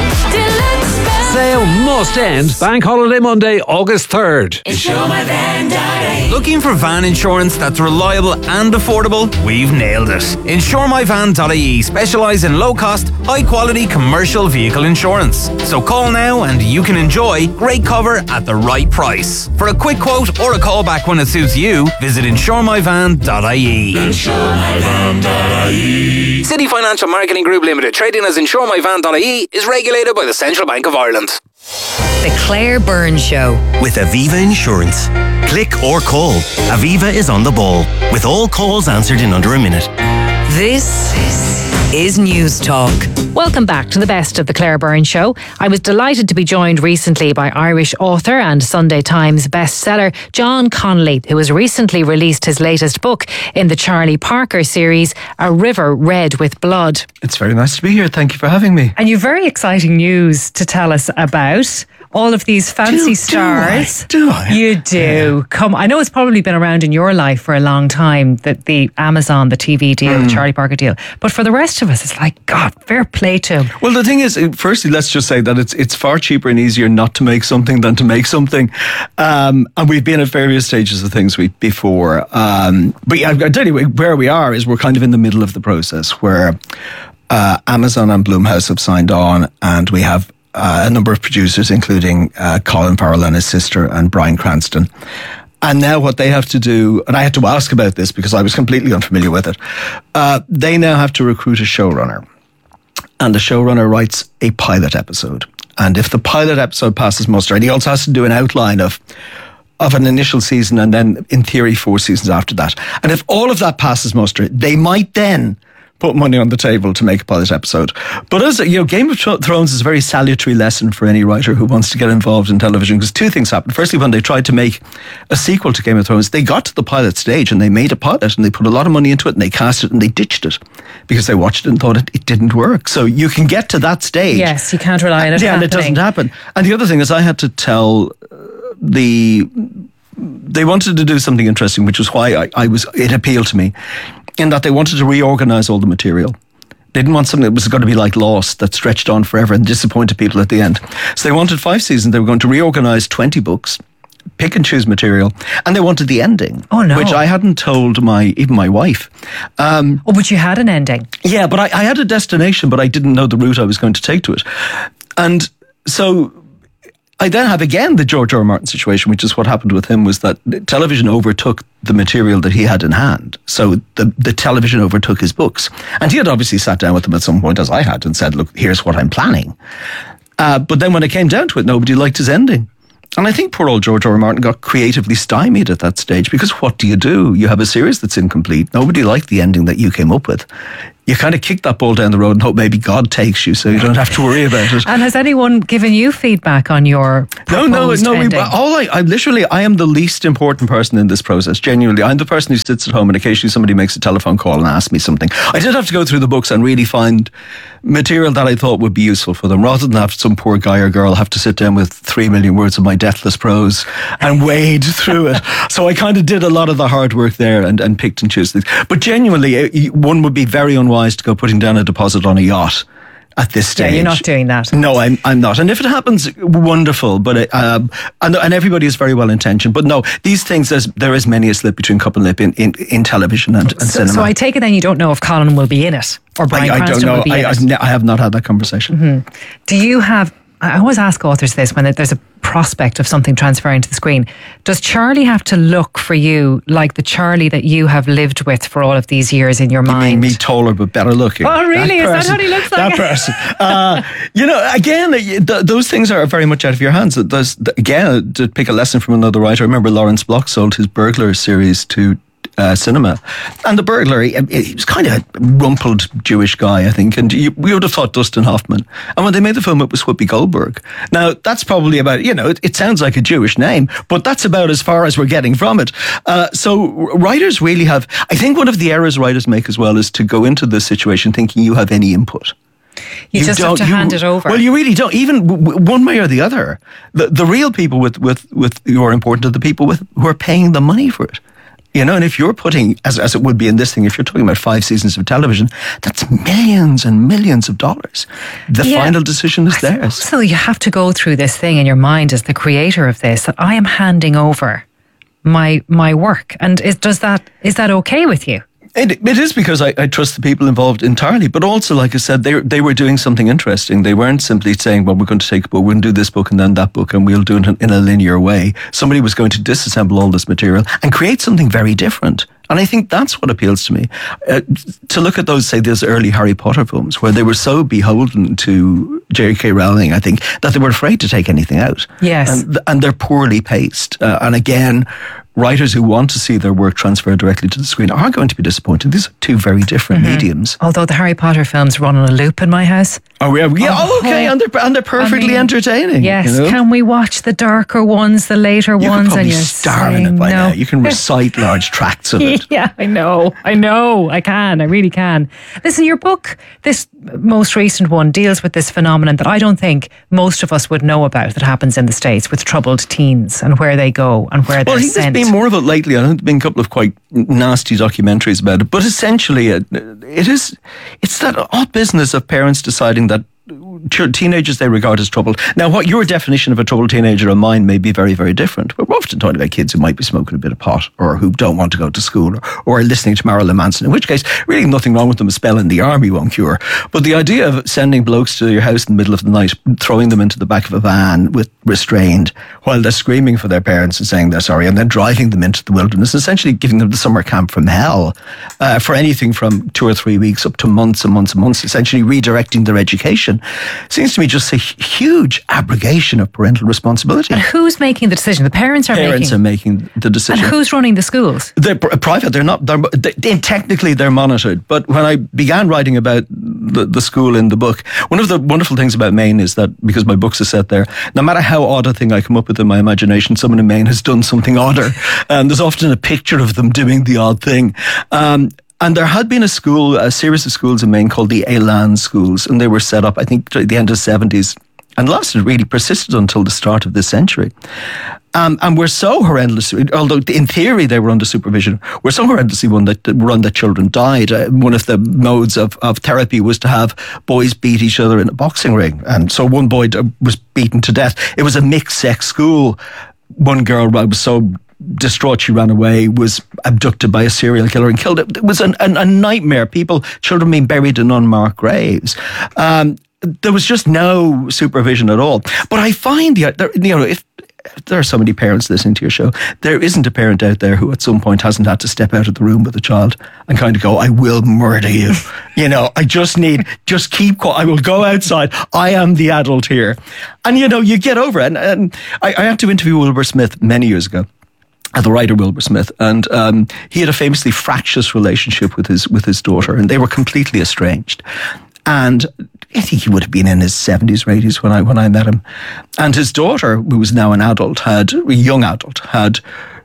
Sale must end Bank Holiday Monday, August third. Insure My Van. Looking for van insurance that's reliable and affordable? We've nailed it. Insure My Van dot I E specialise in low-cost, high-quality commercial vehicle insurance. So call now and you can enjoy great cover at the right price. For a quick quote or a call back when it suits you, visit insure my van dot I E. insure my van dot I E. City Financial Marketing Group Limited, trading as insure my van dot I E, is regulated by the Central Bank of Ireland. The Claire Byrne Show. With Aviva Insurance. Click or call. Aviva is on the ball, with all calls answered in under a minute. This is News Talk. Welcome back to the best of the Claire Byrne Show. I was delighted to be joined recently by Irish author and Sunday Times bestseller John Connolly, who has recently released his latest book in the Charlie Parker series, A River Red with Blood. It's very nice to be here. Thank you for having me. And you've very exciting news to tell us about. All of these fancy do, stars. Do I? Do I? You do. Yeah. Come, I know it's probably been around in your life for a long time, that the Amazon, the T V deal, mm. the Charlie Parker deal. But for the rest of us, it's like, God, fair play to him. Well, the thing is, firstly, let's just say that it's it's far cheaper and easier not to make something than to make something. Um, and we've been at various stages of things we, before. Um, but yeah, anyway, where we are is we're kind of in the middle of the process where uh, Amazon and Blumhouse have signed on, and we have Uh, a number of producers, including uh, Colin Farrell and his sister and Bryan Cranston. And now what they have to do, and I had to ask about this because I was completely unfamiliar with it, uh, they now have to recruit a showrunner. And the showrunner writes a pilot episode. And if the pilot episode passes muster, and he also has to do an outline of of an initial season and then, in theory, four seasons after that. And if all of that passes muster, they might then put money on the table to make a pilot episode. But as you know, Game of Thrones is a very salutary lesson for any writer who wants to get involved in television, because two things happened. Firstly, when they tried to make a sequel to Game of Thrones, they got to the pilot stage and they made a pilot and they put a lot of money into it and they cast it and they ditched it because they watched it and thought it, it didn't work. So you can get to that stage. Yes, you can't rely on it Yeah, happening. and it doesn't happen. And the other thing is I had to tell the... They wanted to do something interesting, which was why I, I was. It appealed to me, in that they wanted to reorganize all the material. They didn't want something that was going to be like Lost, that stretched on forever and disappointed people at the end. So they wanted five seasons. They were going to reorganize twenty books, pick and choose material, and they wanted the ending. Oh no! Which I hadn't told my even my wife. Um, oh, but you had an ending. Yeah, but I, I had a destination, but I didn't know the route I was going to take to it, and so. I then have again the George R. R. Martin situation, which is what happened with him, was that television overtook the material that he had in hand. So the, the television overtook his books. And he had obviously sat down with them at some point, as I had, and said, look, here's what I'm planning. Uh, but then when it came down to it, nobody liked his ending. And I think poor old George R. R. Martin got creatively stymied at that stage, because what do you do? You have a series that's incomplete. Nobody liked the ending that you came up with. You kind of kick that ball down the road and hope maybe God takes you so you don't have to worry about it. And has anyone given you feedback on your No, no, proposed no. We, ending? all I, I literally, I am the least important person in this process. Genuinely, I'm the person who sits at home and occasionally somebody makes a telephone call and asks me something. I did have to go through the books and really find material that I thought would be useful for them, rather than have some poor guy or girl have to sit down with three million words of my deathless prose and wade through it. So I kind of did a lot of the hard work there and, and picked and chose things. But genuinely, one would be very unwise to go putting down a deposit on a yacht at this stage. Yeah, you're not doing that. No, I'm I'm not. And if it happens, wonderful. But it, um, and and everybody is very well intentioned. But no, these things, there's, there is many a slip between cup and lip in, in, in television and, and So, cinema. so I take it then you don't know if Colin will be in it or Bryan I, I Cranston don't know. will be I, in I've it. ne- I have not had that conversation. Mhm. Do you have, I always ask authors this when there's a prospect of something transferring to the screen. Does Charlie have to look for you like the Charlie that you have lived with for all of these years in your mind? Me taller but better looking. Oh, really? Is that person- what he looks like? That person. Uh, you know, again, th- those things are very much out of your hands. There's, again, to pick a lesson from another writer, I remember Lawrence Block sold his Burglar series to Uh, cinema, and the burglar, he, he was kind of a rumpled Jewish guy, I think, and you, we would have thought Dustin Hoffman. And when they made the film, it was Whoopi Goldberg. Now, that's probably about, you know, it, it sounds like a Jewish name, but that's about as far as we're getting from it. Uh, so writers really have, I think one of the errors writers make as well is to go into this situation thinking you have any input. You, just have don't- to you- hand it over. Well, you really don't. Even w- w- one way or the other. The, the real people with, with, with who are important are the people with who are paying the money for it. You know, and if you're putting, as, as it would be in this thing, if you're talking about five seasons of television, that's millions and millions of dollars. The Yeah. final decision is theirs. So you have to go through this thing in your mind as the creator of this, that I am handing over my my work. And is, does that is that okay with you? It, it is, because I, I trust the people involved entirely. But also, like I said, they they were doing something interesting. They weren't simply saying, well, we're going to take a book, we're going to do this book and then that book, and we'll do it in, in a linear way. Somebody was going to disassemble all this material and create something very different. And I think that's what appeals to me. Uh, to look at those, say, those early Harry Potter films, where they were so beholden to J K Rowling, I think, that they were afraid to take anything out. Yes. And, and they're poorly paced. Uh, and again, writers who want to see their work transferred directly to the screen are going to be disappointed. These are two very different Mm-hmm. mediums. Although the Harry Potter films run on a loop in my house. Oh, yeah, yeah. Oh, okay, and they're, and they're perfectly I mean, entertaining. Yes. you know? Can we watch the darker ones, the later You ones? can probably and you're star in saying it by no. now. You can recite large tracts of it. Yeah, I know. I know. I can. I really can. Listen, your book, this most recent one, deals with this phenomenon that I don't think most of us would know about that happens in the States with troubled teens and where they go and where they're Well, I think sent. there's been more of it lately. I think there's been a couple of quite nasty documentaries about it. But essentially, it, it is, it's that odd business of parents deciding that teenagers they regard as troubled. Now, what your definition of a troubled teenager and mine may be very, very different. But we're often talking about kids who might be smoking a bit of pot or who don't want to go to school or, or are listening to Marilyn Manson, in which case, really nothing wrong with them. A spell in the army won't cure. But the idea of sending blokes to your house in the middle of the night, throwing them into the back of a van with restrained while they're screaming for their parents and saying they're sorry, and then driving them into the wilderness, essentially giving them the summer camp from hell uh, for anything from two or three weeks up to months and months and months, essentially redirecting their education, seems to me just a huge abrogation of parental responsibility. And who's making the decision? The parents are Parents making. are making the decision. And who's running the schools? They're pr- private. They're not. They're, they, technically, they're monitored. But when I began writing about the, the school in the book, one of the wonderful things about Maine is that because my books are set there, no matter how odd a thing I come up with in my imagination, someone in Maine has done something odder, and there's often a picture of them doing the odd thing. Um, And there had been a school, a series of schools in Maine called the Elan schools, and they were set up, I think, at the end of the seventies, and lasted, really persisted until the start of this century. Um, and were so horrendous, although in theory they were under supervision, were so horrendously run that, run that children died. Uh, one of the modes of, of therapy was to have boys beat each other in a boxing ring. And so one boy was beaten to death. It was a mixed-sex school. One girl was so distraught she ran away, was abducted by a serial killer and killed. It was an, an, a nightmare. People, children being buried in unmarked graves. Um, there was just no supervision at all. But I find, the, you know, if there are so many parents listening to your show. There isn't a parent out there who at some point hasn't had to step out of the room with a child and kind of go, I will murder you. You know, I just need, just keep quiet. I will go outside. I am the adult here. And, you know, you get over it. And, and I, I had to interview Wilbur Smith many years ago. The writer Wilbur Smith, and um, he had a famously fractious relationship with his with his daughter, and they were completely estranged. And I think he would have been in his seventies or eighties when I when I met him. And his daughter, who was now an adult, had a young adult, had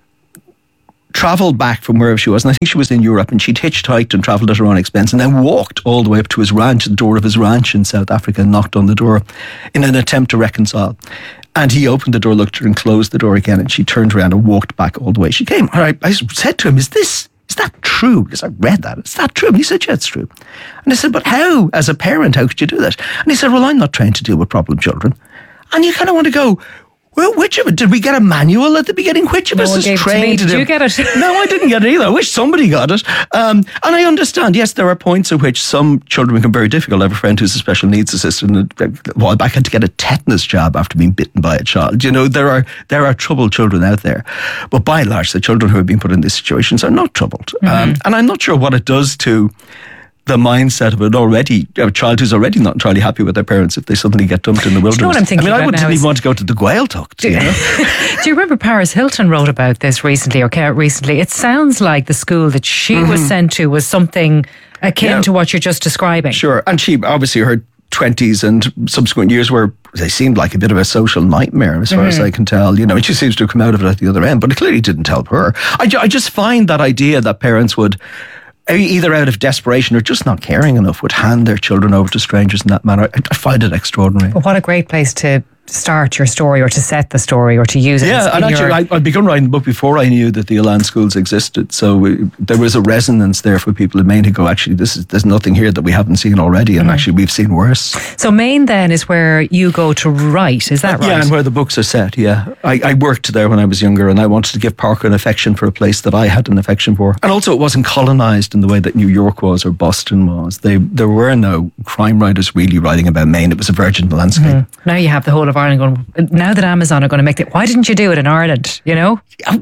travelled back from wherever she was, and I think she was in Europe, and she'd hitchhiked and travelled at her own expense, and then walked all the way up to his ranch, the door of his ranch in South Africa, and knocked on the door in an attempt to reconcile. And he opened the door, looked at her, and closed the door again, and she turned around and walked back all the way she came. And I, I said to him, is this, is that true? Because I read that. Is that true? And he said, yeah, it's true. And I said, but how, as a parent, how could you do that? And he said, well, I'm not trained to deal with problem children. And you kind of want to go, well, which of it? Did we get a manual at the beginning? Which of no us one is gave trained it to me. to Did do? you get it? No, I didn't get it either. I wish somebody got it. Um, and I understand, yes, there are points at which some children become very difficult. I have a friend who's a special needs assistant. A while back, had to get a tetanus jab after being bitten by a child. You know, there are there are troubled children out there. But by and large, the children who have been put in these situations are not troubled. Mm-hmm. Um, and I'm not sure what it does to the mindset of an already a child who's already not entirely happy with their parents if they suddenly get dumped in the wilderness. Do you know what I'm thinking I mean, I about wouldn't now even is- want to go to the Gaeltacht, you know? Do you remember Paris Hilton wrote about this recently, or came out recently? It sounds like the school that she Mm-hmm. was sent to was something akin Yeah. to what you're just describing. Sure, and she obviously her twenties and subsequent years were, they seemed like a bit of a social nightmare as far Mhm. as I can tell, you know, and she seems to have come out of it at the other end, but it clearly didn't help her. I, ju- I just find that idea that parents would, either out of desperation or just not caring enough, would hand their children over to strangers in that manner. I, I find it extraordinary. But what a great place to start your story, or to set the story, or to use it. Yeah, in and actually, your... I, I'd begun writing the book before I knew that the Elan schools existed. So we, there was a resonance there for people in Maine who go, actually, this is there's nothing here that we haven't seen already, and Mm. actually we've seen worse. So Maine then is where you go to write, is that right? Yeah, and where the books are set, yeah. I, I worked there when I was younger, and I wanted to give Parker an affection for a place that I had an affection for. And also it wasn't colonised in the way that New York was or Boston was. They There were no crime writers really writing about Maine. It was a virgin landscape. Mhm. Now you have the whole of Ireland going, now that Amazon are going to make it, why didn't you do it in Ireland, you know?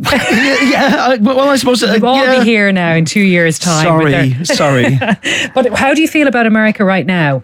yeah, I, well, I suppose... Uh, We'll all yeah. be here now in two years' time. with Sorry, their- sorry. But how do you feel about America right now?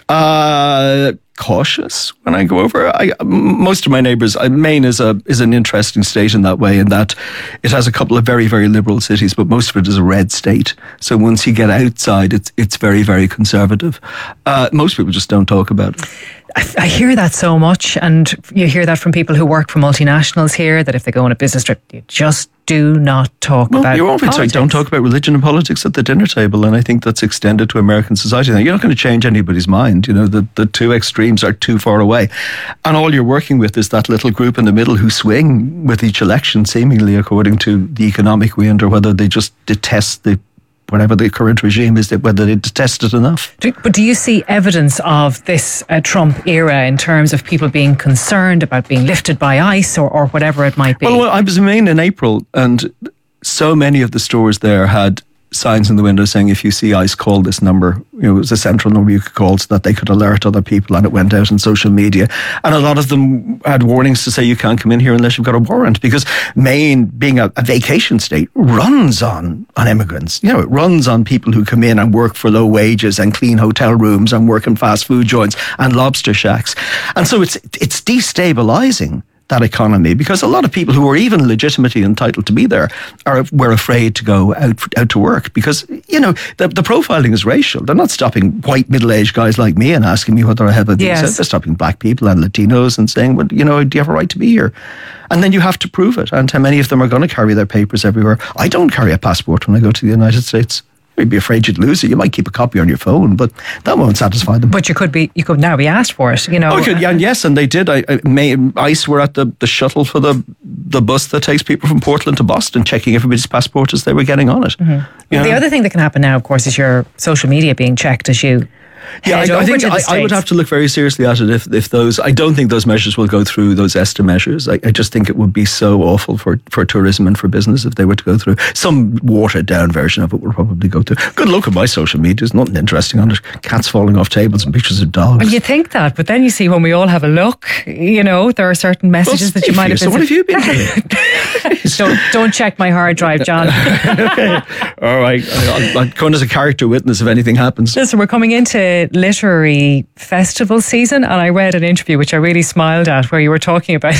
Uh, cautious when I go over. I, m- most of my neighbours, uh, Maine is a is an interesting state in that way, in that it has a couple of very, very liberal cities, but most of it is a red state. So once you get outside, it's it's very, very conservative. Uh, most people just don't talk about it. I, I hear that so much, and you hear that from people who work for multinationals here, that if they go on a business trip, you just do not talk Well, about you're always politics. right. Don't talk about religion and politics at the dinner table, and I think that's extended to American society. Now, you're not going to change anybody's mind. You know, the, the two extremes are too far away, and all you're working with is that little group in the middle who swing with each election, seemingly according to the economic wind, or whether they just detest the whatever the current regime is, whether they detest it enough. Do, but do you see evidence of this uh, Trump era in terms of people being concerned about being lifted by ICE or, or whatever it might be? Well, well, I was in Maine in April, and so many of the stores there had signs in the window saying, if you see ICE, call this number. You know, it was a central number you could call so that they could alert other people, and it went out on social media. And a lot of them had warnings to say you can't come in here unless you've got a warrant, because Maine, being a, a vacation state, runs on, on immigrants. You know, it runs on people who come in and work for low wages and clean hotel rooms and work in fast food joints and lobster shacks. And so it's it's destabilizing that economy, because a lot of people who are even legitimately entitled to be there are were afraid to go out out to work, because, you know, the, the profiling is racial. They're not stopping white middle-aged guys like me and asking me whether I have a visa. Yes. They're stopping black people and Latinos and saying, well, you know, do you have a right to be here? And then you have to prove it. And how many of them are going to carry their papers everywhere? I don't carry a passport when I go to the United States. You'd be afraid you'd lose it. You might keep a copy on your phone, but that won't satisfy them. But you could be, you could now be asked for it, you know. Oh, could, yeah, and yes, and they did. I, I, May, ICE were at the, the shuttle for the the bus that takes people from Portland to Boston, checking everybody's passport as they were getting on it. Mhm. You The know? other thing that can happen now, of course, is your social media being checked as you Yeah, head I, over I think to the I, States. I would have to look very seriously at it if, if those. I don't think those measures will go through, those ESTA measures. I, I just think it would be so awful for, for tourism and for business if they were to go through. Some watered down version of it will probably go through. Good look at my social media. There's nothing interesting on it. Cats falling off tables and pictures of dogs. Well, you think that, but then you see when we all have a look, you know, there are certain messages Well, that you might have so been. what have you been doing? don't, don't check my hard drive, John. Okay. All right. I'll, I'll come as a character witness if anything happens. Listen, we're coming into literary festival season, and I read an interview which I really smiled at where you were talking about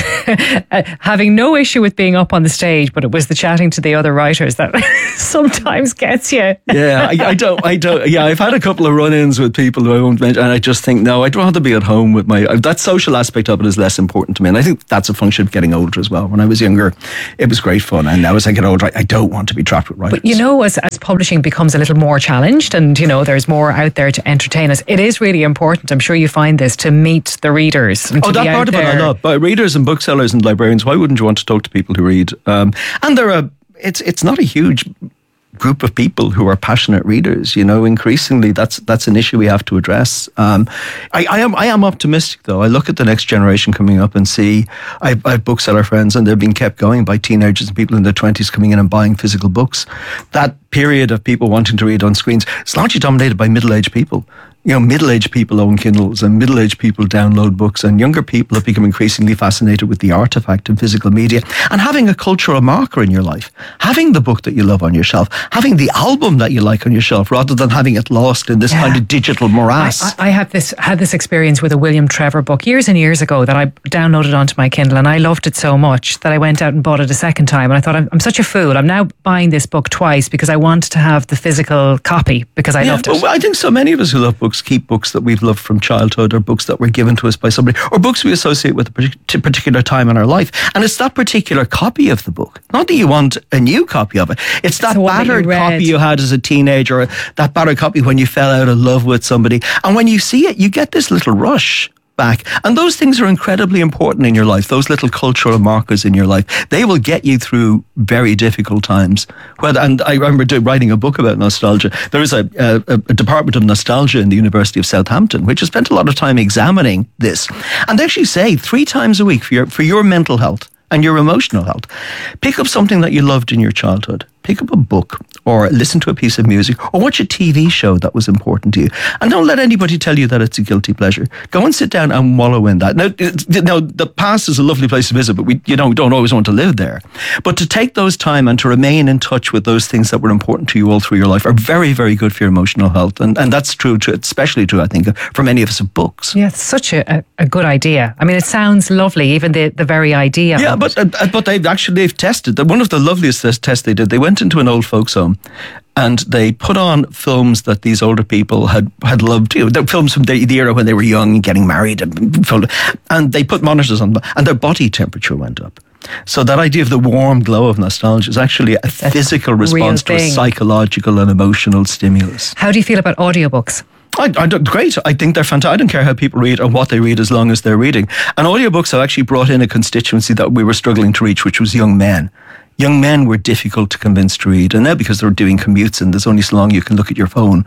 having no issue with being up on the stage, but it was the chatting to the other writers that sometimes gets you. Yeah, I, I don't, I don't, yeah, I've had a couple of run-ins with people who I won't mention, and I just think, no, I'd rather be at home with my, that social aspect of it is less important to me. And I think that's a function of getting older as well. When I was younger, it was great fun. And now as I get older, I, I don't want to be trapped with writers. But you know, as, as publishing becomes a little more challenged and, you know, there's more out there to entertain us, it is really important, I'm sure you find this, to meet the readers. And Oh, to that be part out of it I there. love. But readers and booksellers and librarians, why wouldn't you want to talk to people who read? Um, and there are, it's it's not a huge group of people who are passionate readers. You know, increasingly that's that's an issue we have to address. Um, I, I am I am optimistic though. I look at the next generation coming up and see I, I have bookseller friends and they're being kept going by teenagers and people in their twenties coming in and buying physical books. That period of people wanting to read on screens is largely dominated by middle-aged people. You know, middle-aged people own Kindles and middle-aged people download books, and younger people have become increasingly fascinated with the artifact and physical media. And having a cultural marker in your life, having the book that you love on your shelf, having the album that you like on your shelf, rather than having it lost in this Yeah. kind of digital morass. I, I had this had this experience with a William Trevor book years and years ago that I downloaded onto my Kindle, and I loved it so much that I went out and bought it a second time. And I thought, I'm, I'm such a fool. I'm now buying this book twice because I want to have the physical copy because I Yeah, loved it. well, I think so many of us who love books keep books that we've loved from childhood, or books that were given to us by somebody, or books we associate with a partic- particular time in our life. And it's that particular copy of the book. Not that you want a new copy of it. It's that the one that you battered read. copy you had as a teenager, or that battered copy when you fell out of love with somebody. And when you see it, you get this little rush back. And those things are incredibly important in your life. Those little cultural markers in your life, they will get you through very difficult times. Well, and I remember do, writing a book about nostalgia. There is a, a, a department of nostalgia in the University of Southampton, which has spent a lot of time examining this. And they actually say three times a week for your, for your mental health and your emotional health, pick up something that you loved in your childhood. Pick up a book or listen to a piece of music or watch a T V show that was important to you. And don't let anybody tell you that it's a guilty pleasure. Go and sit down and wallow in that. Now, it- now the past is a lovely place to visit, but we you know, don't always want to live there. But to take those time and to remain in touch with those things that were important to you all through your life are very, very good for your emotional health. And, and that's true, to, especially true, I think, for many of us of books. Yeah, it's such a, a, a good idea. I mean, it sounds lovely, even the, the very idea. Yeah, of but it. uh, but they've actually they've tested that. One of the loveliest tes- tests they did. They went into an old folks home, and they put on films that these older people had had loved. You know, the films from the, the era when they were young and getting married, and and they put monitors on them, and their body temperature went up. So that idea of the warm glow of nostalgia is actually a physical response to a thing. psychological and emotional stimulus. How do you feel about audiobooks? I, I don't, great. I think they're fantastic. I don't care how people read or what they read as long as they're reading. And audiobooks have actually brought in a constituency that we were struggling to reach, which was young men. Young men were difficult to convince to read. And now because they're doing commutes and there's only so long you can look at your phone,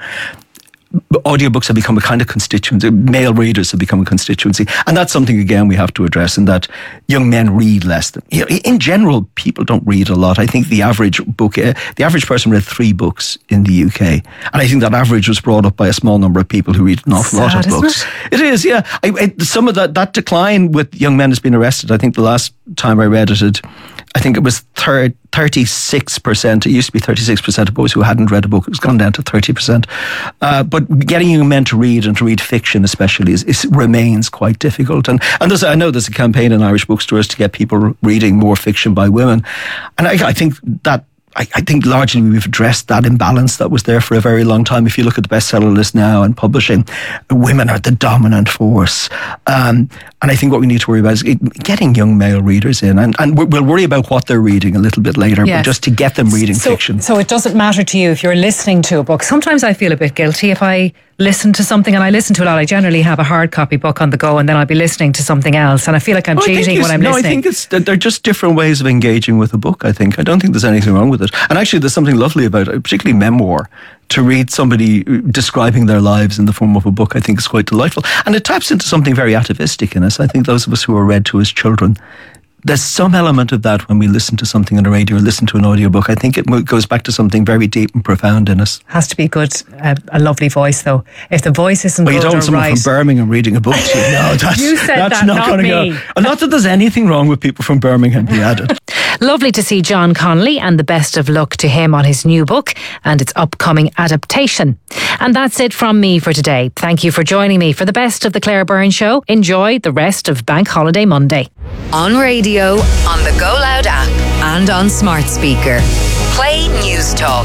audiobooks have become a kind of constituency. Male readers have become a constituency. And that's something, again, we have to address, in that young men read less than... You know, in general, people don't read a lot. I think the average book, uh, the average person read three books in the U K. And I think that average was brought up by a small number of people who read an awful lot of Sad, isn't books. It is, yeah. I, I, some of that, that decline with young men has been arrested. I think the last time I read it, it I think it was thir- thirty-six percent. It used to be thirty-six percent of boys who hadn't read a book. It's gone down to thirty percent. Uh, but getting young men to read, and to read fiction especially, is, is remains quite difficult. And and there's, I know there's a campaign in Irish bookstores to get people reading more fiction by women. And I, I think that I, I think largely we've addressed that imbalance that was there for a very long time. If you look at the bestseller list now and publishing, women are the dominant force. Um, and I think what we need to worry about is getting young male readers in. And, and we'll worry about what they're reading a little bit later, Yes. but just to get them reading so, fiction. So it doesn't matter to you if you're listening to a book. Sometimes I feel a bit guilty if I listen to something, and I listen to a lot. I generally have a hard copy book on the go, and then I'll be listening to something else, and I feel like I'm Oh, I think cheating it's- when I'm no, listening. I think it's they're just different ways of engaging with a book. I think I don't think there's anything wrong with it. And actually, there's something lovely about it, particularly memoir. To read somebody describing their lives in the form of a book, I think is quite delightful, and it taps into something very atavistic in us. I think those of us who are read to as children, there's some element of that when we listen to something on the radio or listen to an audiobook. I think it mo- goes back to something very deep and profound in us. Has to be good, uh, a lovely voice though. If the voice isn't Well, you good don't or want someone right, from Birmingham reading a book to you. No, that's, You said that's that, not, not going to me. go. And not that there's anything wrong with people from Birmingham, be added. Lovely to see John Connolly, and the best of luck to him on his new book and its upcoming adaptation. And that's it from me for today. Thank you for joining me for the best of the Claire Byrne Show. Enjoy the rest of Bank Holiday Monday. On radio, on the Go Loud app, and on smart speaker. Play News Talk.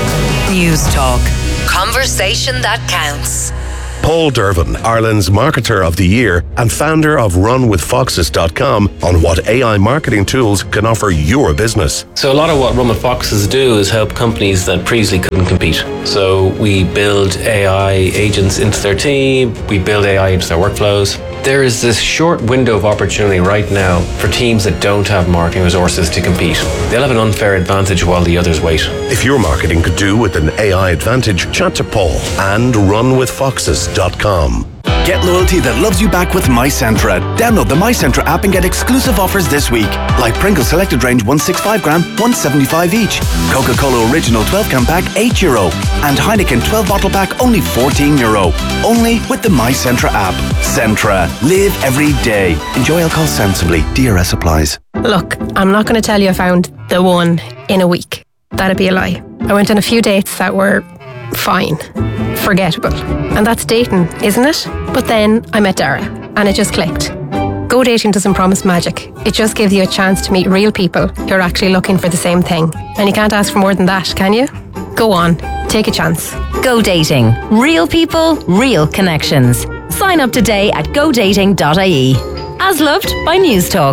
News Talk. Conversation that counts. Paul Dervin, Ireland's Marketer of the Year and founder of run with foxes dot com, on what A I marketing tools can offer your business. So a lot of what Run with Foxes do is help companies that previously couldn't compete. So we build A I agents into their team, we build A I into their workflows. There is this short window of opportunity right now for teams that don't have marketing resources to compete. They'll have an unfair advantage while the others wait. If your marketing could do with an A I advantage, chat to Paul and run with foxes dot com. Get loyalty that loves you back with MyCentra. Download the MyCentra app and get exclusive offers this week. Like Pringles Selected Range one sixty-five gram, one seventy-five each. Coca-Cola Original twelve can pack, eight euro. And Heineken twelve bottle pack, only fourteen euro. Only with the MyCentra app. Centra. Live every day. Enjoy alcohol sensibly. D R S applies. Look, I'm not going to tell you I found the one in a week. That'd be a lie. I went on a few dates that were fine, forgettable. And that's dating, isn't it? But then I met Dara and it just clicked. Go dating doesn't promise magic. It just gives you a chance to meet real people who are actually looking for the same thing. And you can't ask for more than that, can you? Go on, take a chance. Go dating. Real people, real connections. Sign up today at go dating dot I E. As loved by News Talk.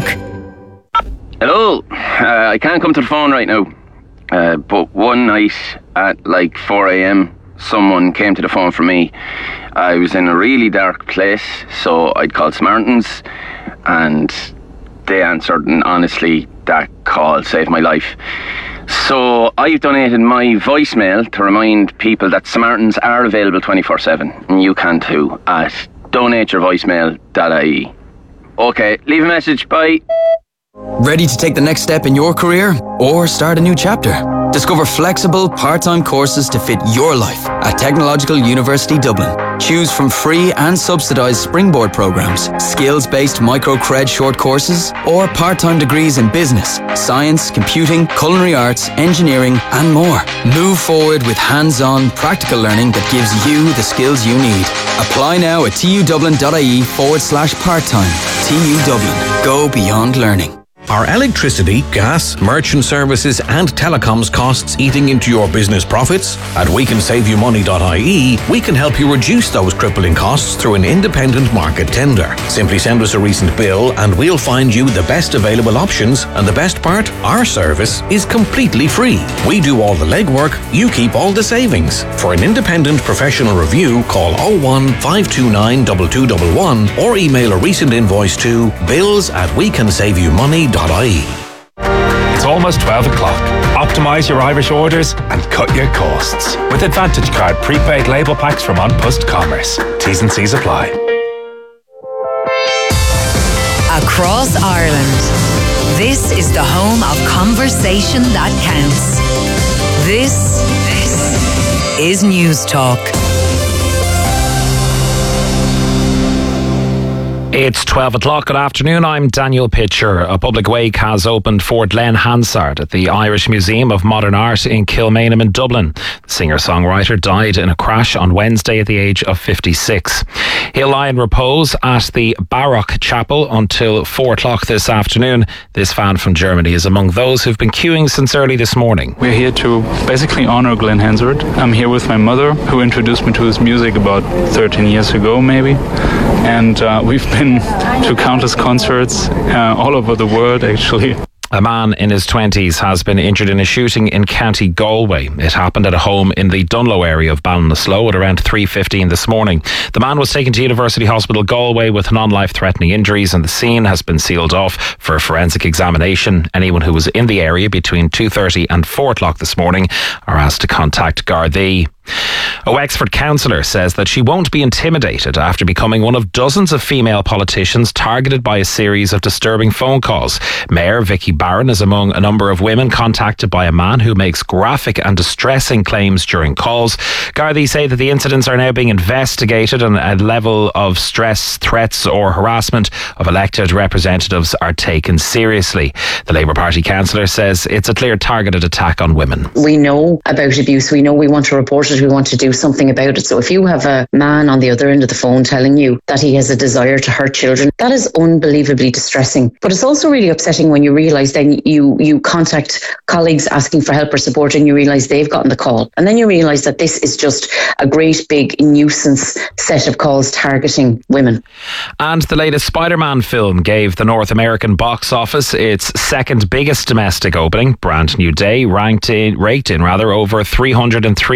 Hello. Uh, I can't come to the phone right now. Uh, but one night at like four a.m, someone came to the phone for me. I was in a really dark place, so I'd called Samaritans, and they answered, and honestly, that call saved my life. So I've donated my voicemail to remind people that Samaritans are available twenty-four seven, and you can too, at donate your voicemail dot I E. Okay, leave a message, bye. Ready to take the next step in your career or start a new chapter? Discover flexible, part-time courses to fit your life at Technological University Dublin. Choose from free and subsidised springboard programmes, skills-based micro-cred short courses, or part-time degrees in business, science, computing, culinary arts, engineering, and more. Move forward with hands-on, practical learning that gives you the skills you need. Apply now at tudublin.ie forward slash part-time. T U Dublin. Go beyond learning. Are electricity, gas, merchant services and telecoms costs eating into your business profits? At we can save you money dot I E, we can help you reduce those crippling costs through an independent market tender. Simply send us a recent bill and we'll find you the best available options, and the best part, our service is completely free. We do all the legwork, you keep all the savings. For an independent professional review, call oh one, five two nine, two two one one or email a recent invoice to bills at we can save you money dot I E. It's almost twelve o'clock. Optimise your Irish orders and cut your costs with Advantage Card prepaid label packs from On Post Commerce. T's and C's apply. Across Ireland, this is the home of conversation that counts. This, this is News Talk. It's twelve o'clock. Good afternoon. I'm Daniel Pitcher. A public wake has opened for Glenn Hansard at the Irish Museum of Modern Art in Kilmainham in Dublin. The singer-songwriter died in a crash on Wednesday at the age of fifty-six. He'll lie in repose at the Baroque Chapel until four o'clock this afternoon. This fan from Germany is among those who've been queuing since early this morning. We're here to basically honor Glenn Hansard. I'm here with my mother, who introduced me to his music about thirteen years ago, maybe. And uh, we've been to countless concerts uh, all over the world, actually. A man in his twenties has been injured in a shooting in County Galway. It happened at a home in the Dunlow area of Ballinasloe at around three fifteen this morning. The man was taken to University Hospital Galway with non-life-threatening injuries, and the scene has been sealed off for a forensic examination. Anyone who was in the area between two thirty and four o'clock this morning are asked to contact Gardaí. A Wexford councillor says that she won't be intimidated after becoming one of dozens of female politicians targeted by a series of disturbing phone calls. Mayor Vicky Barron is among a number of women contacted by a man who makes graphic and distressing claims during calls. Gardaí say that the incidents are now being investigated and a level of stress, threats or harassment of elected representatives are taken seriously. The Labour Party councillor says it's a clear targeted attack on women. We know about abuse. We know we want to report it. We want to do something about it. So if you have a man on the other end of the phone telling you that he has a desire to hurt children, that is unbelievably distressing. But it's also really upsetting when you realise then you, you contact colleagues asking for help or support and you realise they've gotten the call. And then you realise that this is just a great big nuisance set of calls targeting women. And the latest Spider-Man film gave the North American box office its second biggest domestic opening. Brand New Day ranked in, raked in rather over three hundred three